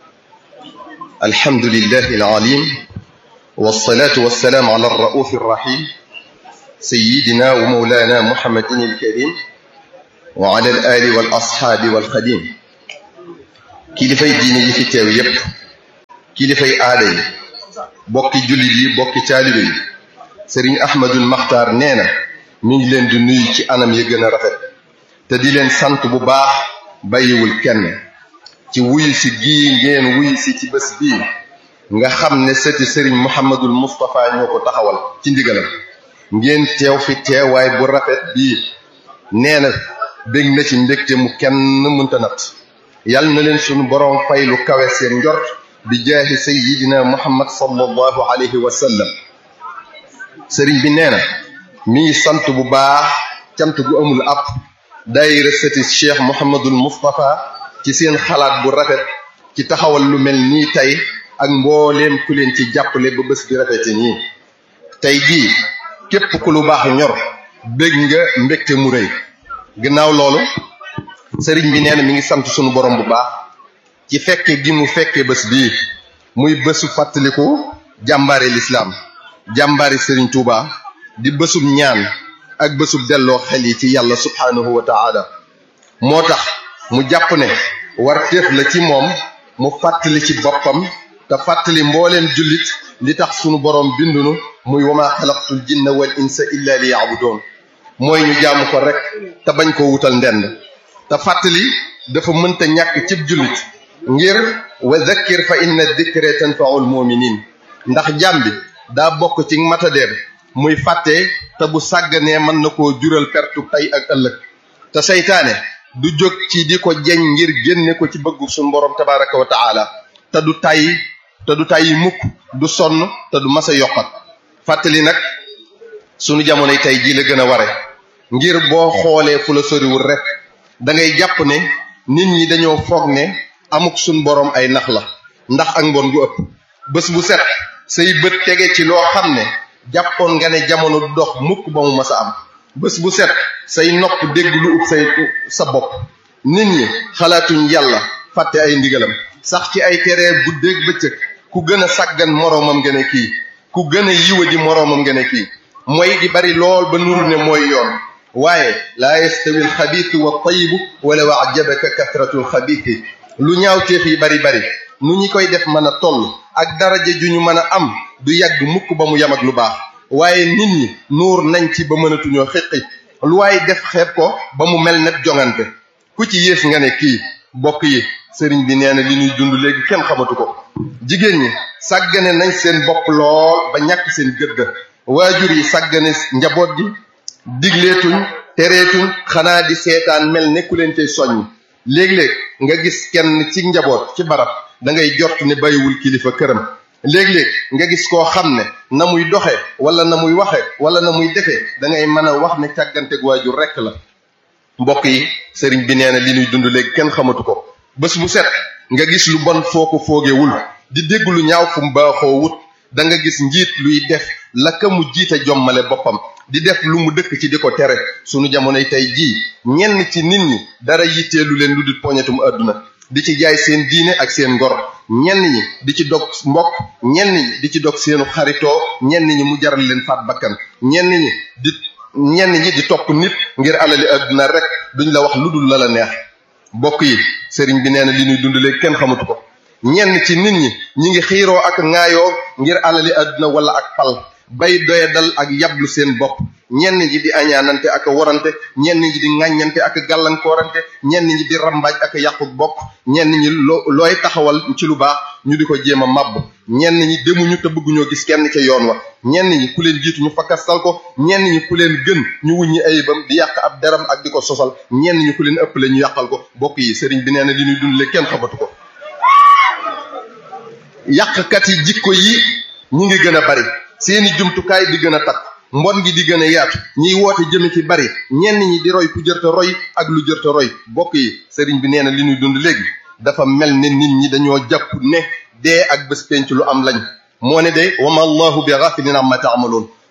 الحمد لله العليم والصلاة والسلام على الرؤوف الرحيم سيدنا ومولانا محمد الكريم وعلى الآل والأصحاب والخديم kilifay diine yi fi teew yépp kilifay aada yi bokki jullit yi bokki taalibe yi sëriñ Ahmadul Maxtaar nee na mi ngi leen di nuyu ci anam yi gën a rafet te di leen sant bu baax bàyyiwul kenn ci wuyu si gii ngeen wuyu si ci bés bii nga xam ne sëti sëriñ Mouhamadul Moustapha ñoo ko taxawal ci ndigalam ngeen teew fi teewaay bu rafet bii nee na bég na ci mbégte mu kenn mënta nat yal na leen sunu boroom fay lu kawe seen njort bi jaahi sayyidina Muhammad sallallahu alayhi wa sallam sëriñ bi nee na mi ngi sant bu baax cant gu amul ab daayira sëti Cheikh Mouhamadul Moustapha ci seen xalaat bu rafet ci taxawal lu mel nii tey ak mbooleem ku leen ci jàppale ba bés bi rafete nii tey jii képp ku lu baax ñor bég nga mbégte mu rëy gannaaw loolu sëriñ bi nee na mi ngi sant sunu borom bu baax ci fekke gi mu fekke bés bii muy bésu fàttaliku jàmbaari lislaam jàmbaari sëriñ Touba di bésub ñaan ak bésub delloo xel yi ci yàlla subhaanahu wa taala moo tax mu jàpp ne warteef la ci moom mu fàttali ci boppam te fàttali mbooleem jullit li tax sunu borom bindunu muy wama xalaqtul jinna wal insa illa li yaabudoon mooy ñu jaamu ko rek te bañ ko wutal ndend te fàttali dafa mënta ñàkk cib jullit ngir wa zakkir fa inna dikra tanfaul muminin ndax jaam bi daa bokk ci matadeer muy fàtte te bu sàgganee mën na koo jural pertu tey ak ëllëg te seytaane du jóg ci di ko jeñ ngir génne ko ci bëggu suñu borom tabaraka wa taala te du tàyyi te du tàyyi mukk du sonn te du mas a yokkat fàttali nag sunu jamonoy tey jii la gën a ware ngir boo xoolee fu la soriwul rek da ngay jàpp ne nit ñi dañoo foog ne amuk suñ borom ay nax la ndax ak mbon gu ëpp bés bu set say bët tege ci loo xam ne jàppoon nga ne jamono du dox mukk ba mu mas a am bés bu set say nopp dégg lu ub say sa bopp nit ñi xalaatuñ yàlla fàtte ay ndigalam sax ci ay teree guddeeg bëccëg ku gën a sàggan moroomam nga ne kii ku gën a yiwa di moroomam nga ne kii mooy di bari lool ba nuru ne mooy yoon waaye laa yastawi alxabiisu wa tayibu walaw ajabaka kasratu alxabiisi lu ñaaw teef yi bari bari nu ñi koy def mën a toll ak daraja ju ñu mën a am du yàgg mukk ba mu yam ak lu baax waaye nit ñi nuur nañ ci ba mënatuñoo xiqi lu waaye def xeeb ko ba mu mel ne jongante ku ci yées nga ne kii bokk yi sëriñ bi nee na li ñuy dund léegi kenn xamatu ko jigéen ñi sàggane nañ seen bopp lool ba ñàkk seen gëdd waajur yi sàggane njaboot gi digleetuñ tereetuñ xanaa di seetaan mel ne ku leen cay soññ léeg-léeg nga gis kenn ci njaboot ci barab da ngay jort ne bàyyiwul kilifa këram léeg-léeg nga gis koo xam ne na muy doxe wala na muy waxe wala na muy defee da ngay mën a wax ne càgganteg waajur rekk la mbokk yi sëriñ bi nee na li ñuy dund léegi kenn xamatu ko bés bu set nga gis lu bon foo ko foogewul di dégg lu ñaaw fu mu baaxoo wut da nga gis njiit luy def la ka mu jiite jommale boppam di def lu mu dëkk ci di ko tere sunu jamonoy tey jii ñenn ci nit ñi dara yitteelu leen lu dul poñetum àdduna di ci jaay seen diine ak seen ngor ñenn ñi di ci dog mbokk ñenn ñi di ci dog seenu xaritoo ñenn ñi mu jaral leen faat bakkan ñenn ñi di ñenn ñi di topp nit ngir alali àdduna rek duñ la wax lu dul la la neex bokk yi sëriñ bi nee na li ñuy dund léegi kenn xamatu ko ñenn ci nit ñi ñi ngi xiiroo ak ŋaayoo ngir alali àdduna wala ak pal bay doye dal ak yablu seen bopp ñenn ñi di añaanante ak warante ñenn ñi di ŋàññante ak gàllankoorante ñenn ñi di rambaaj ak yàqu bokk ñenn ñi loo looy taxawal ci lu baax ñu di ko jéem a màbb ñenn ñi demuñu te bëgguñoo gis kenn ca yoon wa ñenn ñi ku leen jiitu ñu fakkastal ko ñenn ñi ku leen gën ñu wuññi ayibam di yàq ab deram ak di ko sosal ñenn ñi ku leen ëppale ñu yàqal ko bokk yi sëriñ bi nee na li ñuy dundle kenn xamatu ko yàqkat yi jikko yi ñi ngi gën a bari seeni jumtukaay di gën a takk mbon gi di gën a yaatu ñiy woote jëme ci bari ñenn ñi di roy ku jërta roy ak lu jërta roy bokk yi sëriñ bi nee na li ñuy dund léegi dafa mel ne nit ñi dañoo jàpp ne dee ak bés penc lu am lañ moo ne de wama allahu bi ghafilin amma ta'malun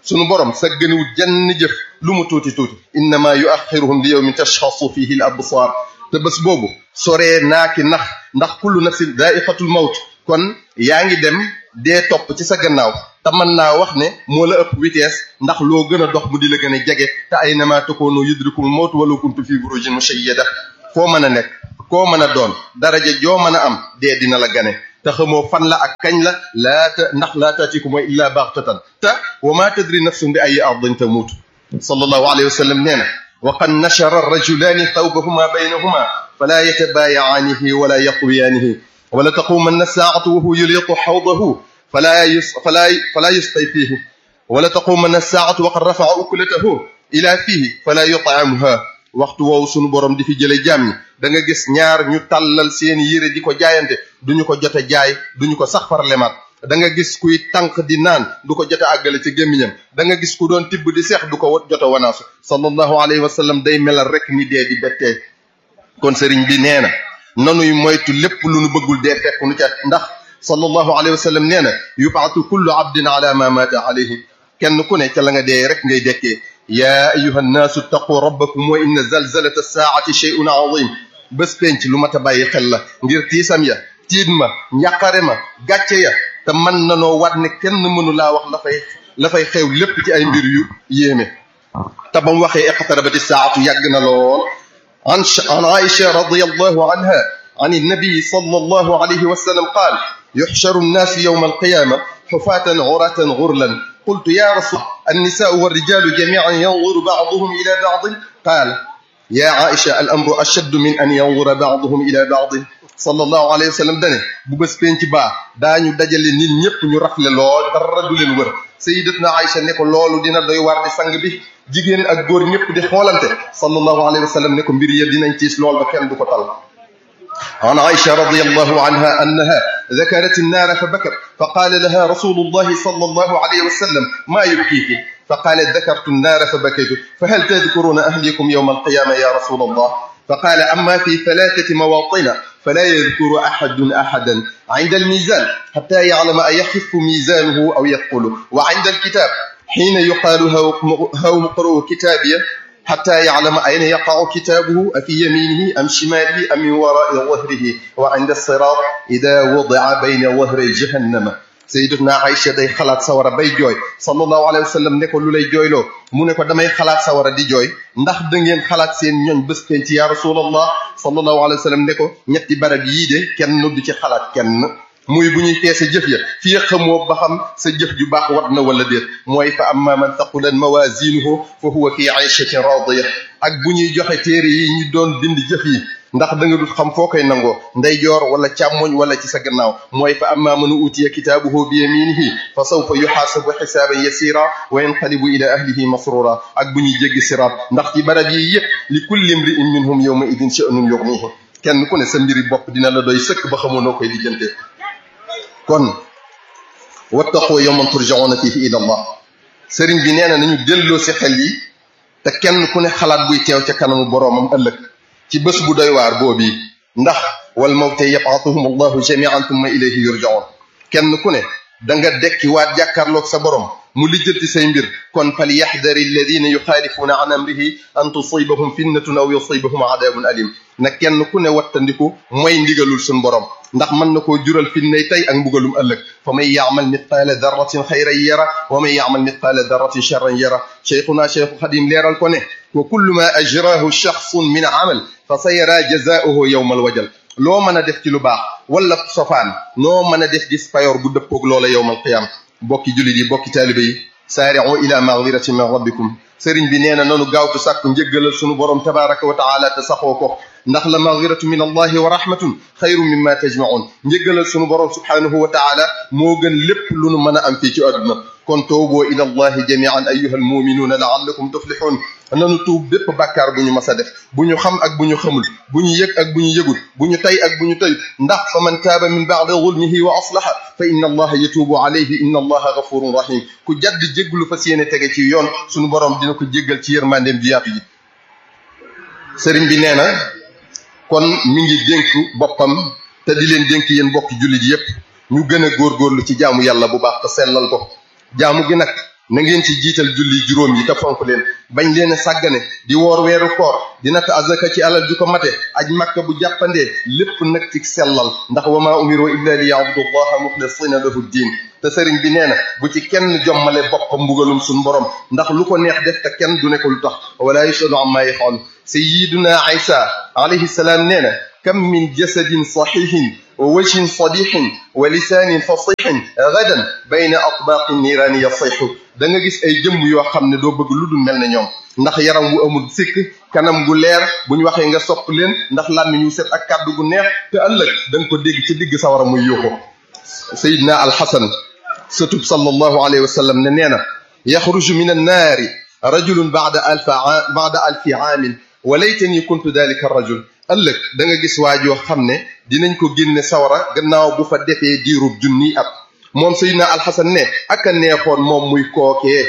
sunu borom sa gënewut jenn jëf lu mu tuuti tuuti innama yuaxiruhum li yawmin tashxasu fihi al absar te bés boobu soree naaki nax ndax kullu nafsin daa'iqatul mawt kon yaa ngi dem dee topp ci sa gannaaw te mën naa wax ne moo la ëpp vitesse ndax loo gën a dox mu di la gën a jege te aynama takoonu yudrikumul mawt walaw kuntum fi burujin mushayyada foo mën a nekk koo mën a doon daraja joo mën a am dee dina la gane te xamoo fan la ak kañ la laata ndax laa taatikum wa illa baxtatan te wa ma tadri nafsun bi ay ardin tamuut sallallahu alayhi wa sallam nee na wa qad nashara rajulaani thawbahuma baynahuma fala yatabayaanihi wala yaqwiyaanihi wala taqumanna saa'atu wa huwa yuliqu hawdahu fala yus fala fala yusqi fihi wala taqumanna saa'atu wa qad rafa'a ukulatahu ila fihi fala yut'amuha waxtu woowu sunu borom di fi jële jaam ñi da nga gis ñaar ñu tàllal seen yére di ko jaayante duñu ko jote jaay duñu ko sax far lemaat da nga gis kuy tànk di naan du ko jote àggale ci gémmiñam da nga gis ku doon tibb di seex du ko jote wanaasu sallallahu alayhi wa sallam day melal rek ni dee di bettee kon sëriñ bi nee na nanuy moytu lépp lu nu bëggul dee fekk nu ca ndax sallallahu alayhi wa sallam nee na yubaatu kullu abdin ala ma mata alayhi kenn ku ne ca la nga dee rek ngay dekkee yaa ayuha nnaasu ttaqu rabbakum wa inna zalzalata saati shay'un azim bés penc lu mat a bàyyi xel la ngir tiisam ya tiit ma njàqare ma gàcce ya te mën nanoo wat ne kenn mënu laa wax la fay la fay xew lépp ci ay mbir yu yéeme te ba mu waxee iqtarabati saatu yàgg na lool an an Aïcha radiyallahu anha an nabi sallallahu alayhi wa sallam qaal yuxsharu nnaasu yawma alqiyama xufaatan uratan gurlan قلت يا رسول النساء والرجال جميعا ينظر بعضهم إلى بعض قال يا عائشة الأمر أشد من أن ينظر بعضهم إلى بعض صلى الله عليه وسلم dane bu bés penc baa daañu dajale nit ñëpp ñu rafle lool dara du leen wër sayyidatuna Aïcha ne ko loolu dina doy war di sang bi jigéen ak góor ñëpp di xoolante sallallahu alayhi wa sallam ne ko mbir ya dinañ tiis lool ba kenn du ko tal عن عائشة رضي الله عنها أنها ذكرت النار فبكت فقال لها رسول الله صلى الله عليه وسلم ما يبكيك فقالت ذكرت النار فبكيت فهل تذكرون أهلكم يوم القيامة يا رسول الله فقال أما في ثلاثة مواطن فلا يذكر أحد أحدا عند الميزان حتى يعلم أيخف ميزانه أو يثقل وعند الكتاب حين يقال هوم اقرؤوا كتابيه حتى يعلم أين يقع كتابه أفي يمينه أم شماله أم من وراء ظهره وعند الصراط إذا وضع بين ظهري جهنم سيدنا عائشة day xalaat sawara bay jooy sallallahu alayhi wa sallam ne ko lu lay jooyloo mu ne ko damay xalaat sawara di jooy ndax da ngeen xalaat seen ñoñ bés penc ya rasulallah sallallahu alayhi wa sallam ne ko ñetti barab yii de kenn du ci xalaat kenn muy bu ñuy peese jëf ya fii xamoo ba xam sa jëf ju baax wat na wala déet mooy fa amma man taqulat mawazinuhu fa huwa fi ayshatin radiya ak bu ñuy joxe téere yi ñu doon bind jëf yi ndax da nga dul xam foo koy nangoo ndeyjoor wala càmmoñ wala ci sa gannaaw mooy fa amma man utiya kitaabuhu bi yaminihi fa sawfa yuxaasabu xisaaban yasira wa yanqalibu ila ahlihi masrura ak bu ñuy jéggi siraat ndax ci barab yi yëpp li kulli imri'in minhum yawma idin sha'nun yughnihi kenn ku ne sa mbiri bopp dina la doy sëkk ba xamoo noo koy lijjantee kon wattaqu yawman turja'una fihi ila Allah sëriñ bi nee na nañu delloo si xel yi te kenn ku ne xalaat buy teew ca kanamu boroomam ëllëg ci bés bu doy waar boobii ndax wal mawte yab'athuhum allahu jami'an thumma ilayhi yurja'un kenn ku ne da nga dekki waat jàkkaarloog sa borom mu lijjanti say mbir kon fal yaxdari alladina yuxaalifuuna an amrihi an tusibahum fitnatun aw yusibahum adabun alim na kenn ku ne wattandiku mooy ndigalul suñ borom ndax mën na koo jural fitnay tey ak mbugalum ëllëg fa man yaamal mitqaala darratin xayran yara wa man yaamal mitqaala darratin charran yara cheikhuna cheikhu xadim leeral ko ne wa kullu ma ajrahu shaxsun min amal fa sa yara jazauhu yowma alwajal loo mën a def ci lu baax wala sofaan noo mën a def gis payoor bu dëppoog loola yowma alqiyama bokki jullit yi bokki taalibe yi saari'u ila maghfiratin min rabbikum sëriñ bi nee na nanu gaawtu sàkku njëggalal sunu borom tabaraka wa taala te saxoo ko ndax la maghfiratu min allahi wa rahmatun xayru mimma tajma'un njëggalal sunu borom subhanahu wa taala moo gën lépp lu nu mën a am fii ci àdduna kon tuuboo ila allahi jami'an ayyuha almuminuuna la'allakum tuflihun nanu tuub bépp bàkkaar bu ñu mas a def bu ñu xam ak bu ñu xamul bu ñu yëg ak bu ñu yëgul bu ñu tay ak bu ñu tayut ndax fa man taaba min ba'di zulmihi wa aslaha fa inna allaha yatuubu alayhi inna allaha ghafurun rahim ku jadd jégglu fas yéene tege ci yoon sunu borom dina ko jéggal ci yërmandeem ji yaatu ji sëriñ bi nee na kon mi ngi dénk boppam te di leen dénk yéen bokki jullit yépp ñu gën a góorgóorlu ci jaamu yàlla bu baax te sellal ko jaamu gi nag na ngeen ci jiital julli juróom yi te fonk leen bañ leen a sàggane di woor weeru koor di natt azaka ci alal ju ko mate aj makka bu jàppandee lépp nag ci sellal ndax wa maa umiru illa li ya'budu llaha muxlisina lahu diin te sëriñ bi nee na bu ci kenn jommale boppam mbugalum suñ borom ndax lu ko neex def te kenn du ne ko lu tax wala yusalu amma yafaal sayyiduna Isa alayhi salaam nee na kam min jasadin saxihin wa wajhin sadixin wa lisaanin fasixin gadan bayna atbaaqi niiraani yasixu da nga gis ay jëmm yoo xam ne doo bëgg lu dul mel ne ñoom ndax yaram wu amul sikk kanam gu leer bu ñu waxee nga sopp leen ndax làmmiñ wu set ak kàddu gu neex te ëllëg da nga ko dégg ci digg sawara muy yuuxu sayidna alxasan satub sallallahu alayhi wa sallam ne nee na yaxruju min annaari rajulun bada alfa bada alfi aamin wa laytani kuntu dalika rajul ëllëg da nga gis waajoo xam ne dinañ ko génne sawara gannaaw bu fa defee diirub junni at moom sayidna alxasan ne ak a neexoon moom muy kookee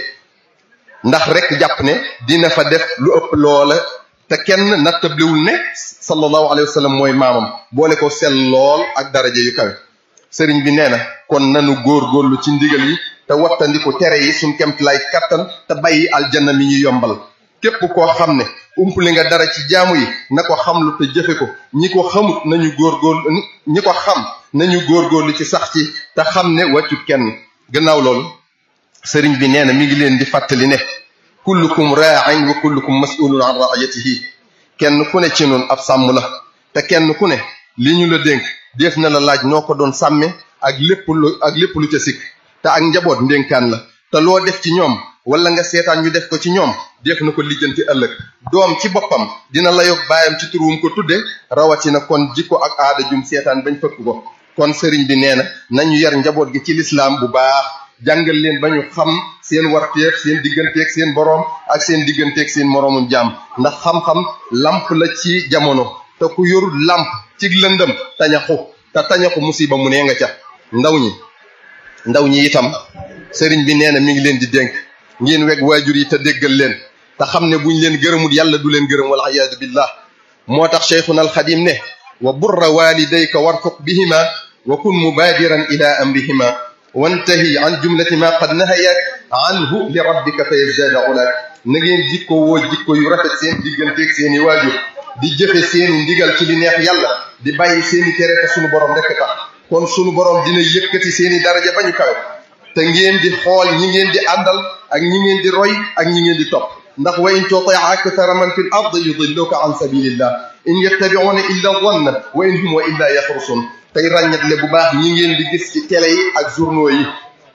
ndax rek jàpp ne dina fa def lu ëpp loola te kenn nattablewul ne sallallahu alayhi wa sallam mooy maamam boole ko sell lool ak daraja yu kawe sëriñ bi nee na kon nanu góorgóorlu ci ndigal yi te wattandiku tere yi suñ kemt lay kattan te bàyyi aljanna mi ñu yombal képp koo xam ne umpli nga dara ci jaamu yi na ko xamlu te jëfe ko ñi ko xamut nañu góorgóorlu ñi ko xam nañu góorgóorlu ci sax ci te xam ne wàccut kenn gannaaw loolu sëriñ bi nee na mi ngi leen di fàttali ne kullukum raa'in wa kullukum mas'ulun an ra'iyatihi kenn ku ne ci noonu ab sàmm la te kenn ku ne li ñu la dénk def na la laaj noo ko doon sàmme ak lépp lu ak lépp lu ca sikk te ak njaboot ndénkaan la te loo def ci ñoom wala nga seetaan ñu def ko ci ñoom def na ko lijjanti ëllëg doom ci boppam dina layoog baayam ci turuwum ko tudde rawatina kon jikko ak aada jum seetaan bañ fëkk ko kon sëriñ bi nee na nañu yar njaboot gi ci lislaam bu baax jàngal leen ba ñu xam seen warteef seen digganteeg seen boroom ak seen digganteeg seen moroomum jaam ndax xam-xam lamp la ci jamono te ku yorul lamp ci lëndëm tañaxu te tañaxu musiba mu nee nga ca ndaw ñi ndaw ñi itam sëriñ bi nee na mi ngi leen di dénk ngeen weg waajur yi te déggal leen te xam ne buñ leen gërëmul yàlla du leen gërëm wal iyaadu billah moo tax cheikhuna alxadim ne wa burra walidayka warfuq bihima wa kun mubadiran ila amrihima wantahi an jumlati ma qad nahayak anhu li rabbika fa yazdaada ulak na ngeen jikko woo jikko yu rafet seen digganteeg seen i waajur di jëfe seeni ndigal ci li neex yàlla di bàyyi seeni tere te sunu borom rekk tax kon sunu borom dina yëkkati seeni daraja bañu kawe te ngeen di xool ñi ngeen di àndal ak ñi ngeen di roy ak ñi ngeen di topp ndax wa in tuti akthara man fi l ard yudilluka an sabilillah in yattabi'una illa dhanna wa in hum wa illa yaxrusun tey ràññatle bu baax ñi ngeen di gis ci télé yi ak journaux yi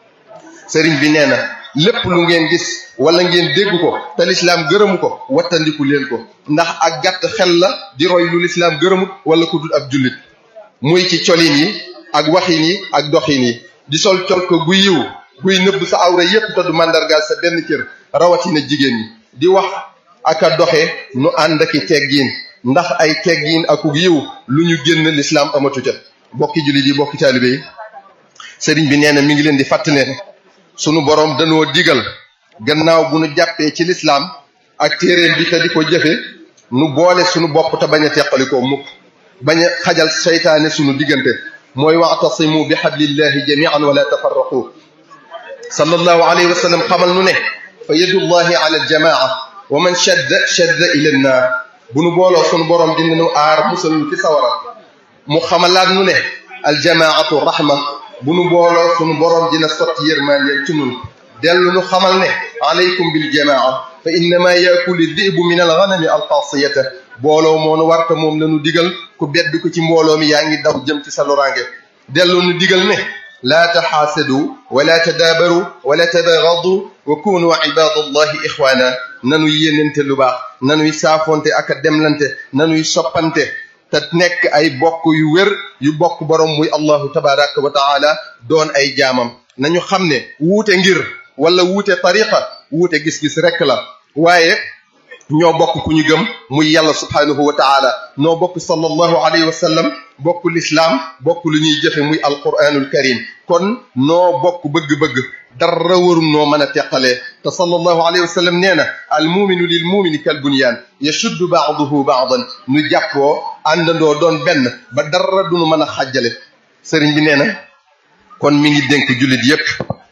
sëriñ bi nee na lépp lu ngeen gis wala ngeen dégg ko te lislaam gërëmu ko wattandiku leen ko ndax ak gàtt xel la di roy lu lislaam gërëmut wala ku dul ab jullit muy ci colin yi ak waxin yi ak doxin yi di sol col ko guy yiw guy nëbb sa awra yépp te du màndargaal sa benn cër rawatina jigéen ñi di wax ak a doxe nu ànd aki teggiin ndax ay teggiin akuk yiw lu ñu génn lislaam amatu ca bokki jullit yi bokki taalibe yi sëriñ bi nee na mi ngi leen di fàttali ne sunu boroom danoo digal gannaaw bu nu jàppee ci lislaam ak téeréem bi te di ko jëfe nu boole sunu bopp te bañ a teqalikoo mukk bañ a xajal seytaane sunu diggante mooy wa'tasimu bi hablillahi jami'an wala tafarraqu sallallahu alayhi wa sallam xamal nu ne fa yadullahi ala aljamaa wa man shadda shadda ila nnaar bu nu booloo sunu boroom dina nu aar musal nu ci sawara mu xamalaat nu ne aljamaatu rahma bu nu booloo sunu boroom dina sotti yërmande ci nun dellu nu xamal ne alaykum bil jamaa fa innama yakulu dibu min alganami alqasiyata booloo moo nu warta moom la nu digal ku bedd ko ci mbooloo mi yaa ngi daw jëm ci sa loraange dellu nu digal ne laa taxaasadu wala tadaabaru wala tabaagadu wa kunu ibadallahi ixwaana nanuy yéenante lu baax nanuy saafonte ak a demlante nanuy soppante te nekk ay bokk yu wér yu bokk borom muy allahu tabaraka wa taala doon ay jaamam nañu xam ne wuute ngir wala wuute tariqa wuute gis-gis rekk la waaye ñoo bokk ku ñu gëm muy yàlla subhanahu wa taala noo bokk sallallahu alayhi wa sallam bokk lislaam bokk lu ñuy jëfe muy alquranul karim kon noo bokk bëgg-bëgg dara warum noo mën a teqalee te sallallahu alayhi wa sallam nee na al muminu lil mumini kal bunyaan yashuddu ba'duhu ba'dan nu jàppoo àndandoo doon benn ba dara duñu mën a xàjjale sëriñ bi nee na kon mi ngi dénk jullit yépp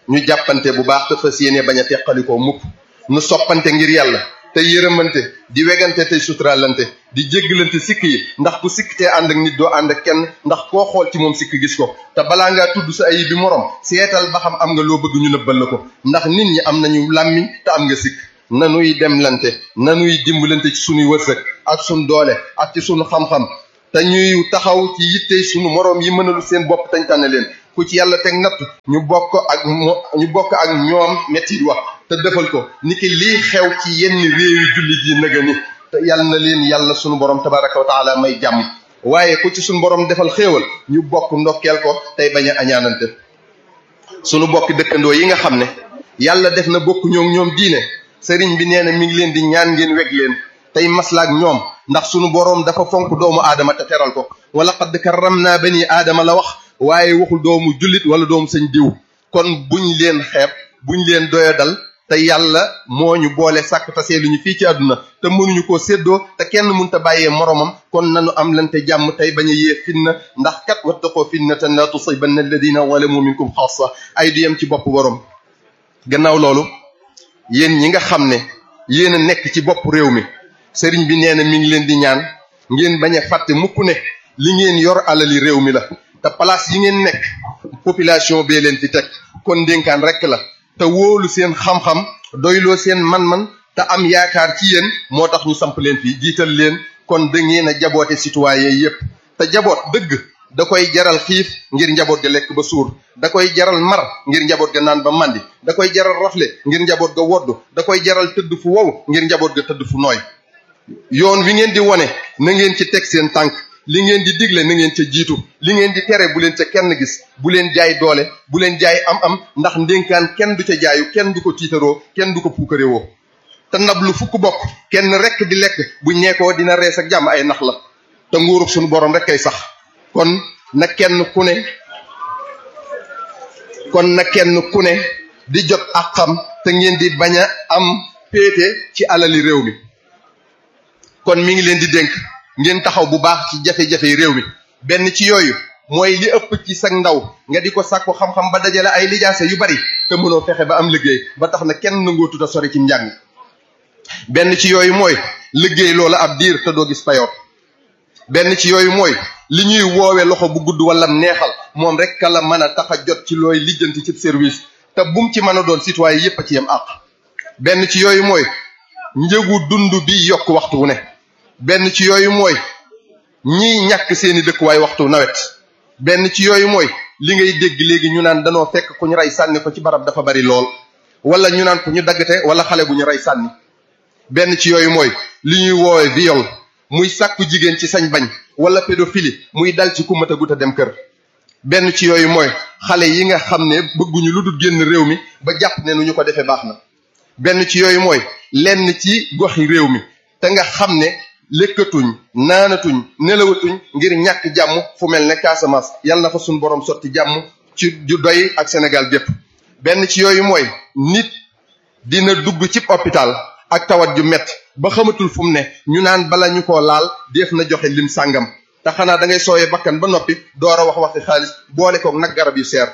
ñu jàppante bu baax te fas yéene bañ a teqalikoo mukk nu soppante ngir yàlla te yërëmante di wegante tey suturalante di jéggalante sikk yi ndax ku sikk te ànd ak nit doo ànd ak kenn ndax koo xool ci moom sikk gis ko te balaa ngaa tudd sa ayib bi morom seetal ba xam am nga loo bëgg ñu nëbbal la ko ndax nit ñi am nañu làmmiñ te am nga sikk nanuy demlante nanuy dimbalante ci sunuy wërsëg ak sunu doole ak ci sunu xam-xam te ñuy taxaw ci yitte sunu moroom yi mënalu seen bopp tañ tànn leen ku ci yàlla teg natt ñu bokk ak ñu bokk ak ñoom metti wax te defal ko niki lii xew ci yenn réewi jullit yi nëga ni te yàlla na leen yàlla sunu borom tabaraka wa taala may jàmm waaye ku ci sunu borom defal xéewal ñu bokk ndokkeel ko tey bañ a añaanante sunu bokk dëkkandoo yi nga xam ne yàlla def na bokk ñoom ñoom diine sëriñ bi nee na mi ngi leen di ñaan ngeen weg leen tey maslaak ñoom ndax sunu boroom dafa fonk doomu aadama te teral ko wala qad karramna bani aadama la wax waaye waxul doomu jullit wala doomu sëñ diw kon buñ leen xeeb buñ leen doyadal te yàlla moo ñu boole sàkk tasee lu ñu fii ci àdduna te mënuñu koo séddoo te kenn mënta bàyyee moromam kon nanu am lante jàmm tey bañ a yee fitna ndax kat wattaqoo fitnatan la tusibanna alladina zalamu minkum xaasa ay du yem ci bopp borom gannaaw loolu yéen ñi nga xam ne yéen a nekk ci bopp réew mi sëriñ bi nee na mi ngi leen di ñaan ngeen bañ a fàtte mukk ne li ngeen yor alali réew mi la te place yi ngeen nekk population bee leen fi teg kon ndénkaan rekk la te wóolu seen xam-xam doyloo seen man-man te am yaakaar ci yéen moo tax ñu samp leen fii jiital leen kon da ngeen a jaboote citoyen yépp te jaboot dëgg da koy jaral xiif ngir njaboot ga lekk ba suur da koy jaral mar ngir njaboot ga naan ba màndi da koy jaral rafle ngir njaboot ga woddu da koy jaral tëdd fu wow ngir njaboot ga tëdd fu nooy yoon wi ngeen di wone na ngeen ci teg seen tànk li ngeen di digle na ngeen ca jiitu li ngeen di tere bu leen ca kenn gis bu leen jaay doole bu leen jaay am-am ndax ndénkaan kenn du ca jaayu kenn du ko tiitaroo kenn du ko puukarewoo te ndab lu fukk bokk kenn rekk di lekk bu ñeekoo dina rees ak jàmm ay nax la te nguurug suñu borom rek kay sax kon na kenn ku ne kon na kenn ku ne di jot ak xam te ngeen di bañ a am péete ci alali réew mi kon mi ngi leen di dénk ngeen taxaw bu baax ci jafe-jafe réew mi benn ci yooyu mooy li ëpp ci sag ndaw nga di ko sàkku xam-xam ba dajale ay lijaase yu bari te mënoo fexe ba am liggéey ba tax na kenn nangootuta sori ci njàng benn ci yooyu mooy liggéey loola ab diir te doo gis payoor benn ci yooyu mooy li ñuy woowe loxo bu gudd wala neexal moom rek ka la mën a tax a jot ci looy lijjanti ci service te bum ci mën a doon citoyen yépp a ci yem àq benn ci yooyu mooy njëgu dund bi yokk waxtu wu ne benn ci yooyu mooy ñiy ñàkk seeni dëkkuwaay waxtu nawet benn ci yooyu mooy li ngay dégg léegi ñu naan danoo fekk ku ñu rey sànni ko ci barab dafa bari lool wala ñu naan ku ñu daggate wala xale bu ñu rey sànni benn ci yooyu mooy li ñuy woowe viol muy sàkku jigéen ci sañ bañ wala pédophilie muy dal ci ku mat a gut a dem kër benn ci yooyu mooy xale yi nga xam ne bëgguñu lu dul génn réew mi ba jàpp ne nu ñu ko defee baax na benn ci yooyu mooy lenn ci goxi réew mi te nga xam ne lekkatuñ naanatuñ nelawatuñ ngir ñàkk jàmm fu mel ne Casamance yàlla na fa suñu borom sotti jàmm ci ju doy ak Sénégal gépp benn ci yooyu mooy nit dina dugg ci hôpital ak tawat ju metti ba xamatul fu mu ne ñu naan bala ñu koo laal def na joxe lim sàngam te xanaa da ngay sooyee bakkan ba noppi door a wax waxi xaalis boole koog nag garab yu seer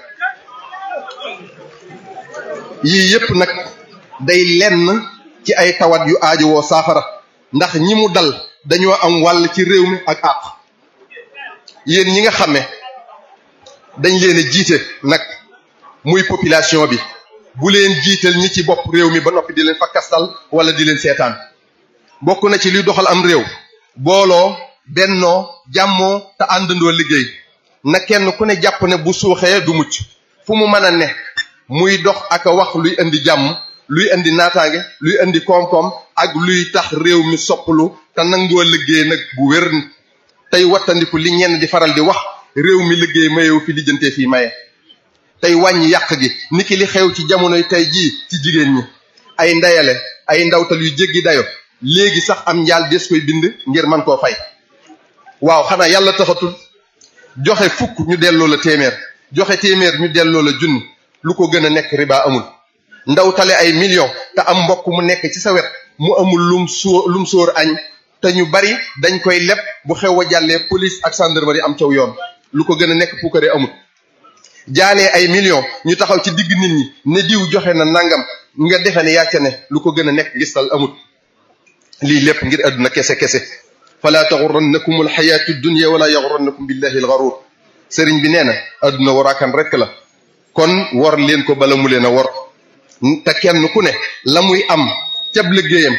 yii yépp nag day lenn ci ay tawat yu aajowoo saafara ndax ñi mu dal dañoo am wàll ci réew mi ak àq yéen ñi nga xam ne dañ leen a jiite nag muy population bi bu leen jiital ñi ci bopp réew mi ba noppi di leen fakkastal wala di leen seetaan bokk na ci luy doxal am réew booloo bennoo jàmmoo te àndandoo liggéey na kenn ku ne jàpp ne bu suuxee du mucc fu mu mën a ne muy dox ak a wax luy indi jàmm luy indi naataange luy indi koom-koom ak luy tax réew mi soppalu te nangoo liggéey nag bu wér tey wattandiku li ñenn di faral di wax réew mi liggéey mayewu fi lijjantee fii maye tey wàññi yàq gi niki li xew ci jamonoy tey jii ci jigéen ñi ay ndeyale ay ndawtal yu jéggi dayo léegi sax am njaal des koy bind ngir man koo fay waaw xanaa yàlla taxatul joxe fukk ñu delloo la téeméer joxe téeméer ñu delloo la junni lu ko gën a nekk riba amul ndawtale ay millions te am mbokk mu nekk ci sa wet mu amul lum sóor lum sóor añ te ñu bari dañ koy leb bu xew a jàllee police ak gendarmerie am caw yoon lu ko gën a nekk puukare amul jaalee ay millions ñu taxaw ci digg nit ñi ne diw joxe na nangam nga defe ne yàcca ne lu ko gën a nekk ngistal amut lii lépp ngir adduna kese kese fala taxurrannakum alxayaatu dunya wala yaxurrannakum billahi alxaruur sëriñ bi nee na adduna waraakan rekk la kon war leen ko bala mu leen a war te kenn ku ne la muy am cab liggéeyam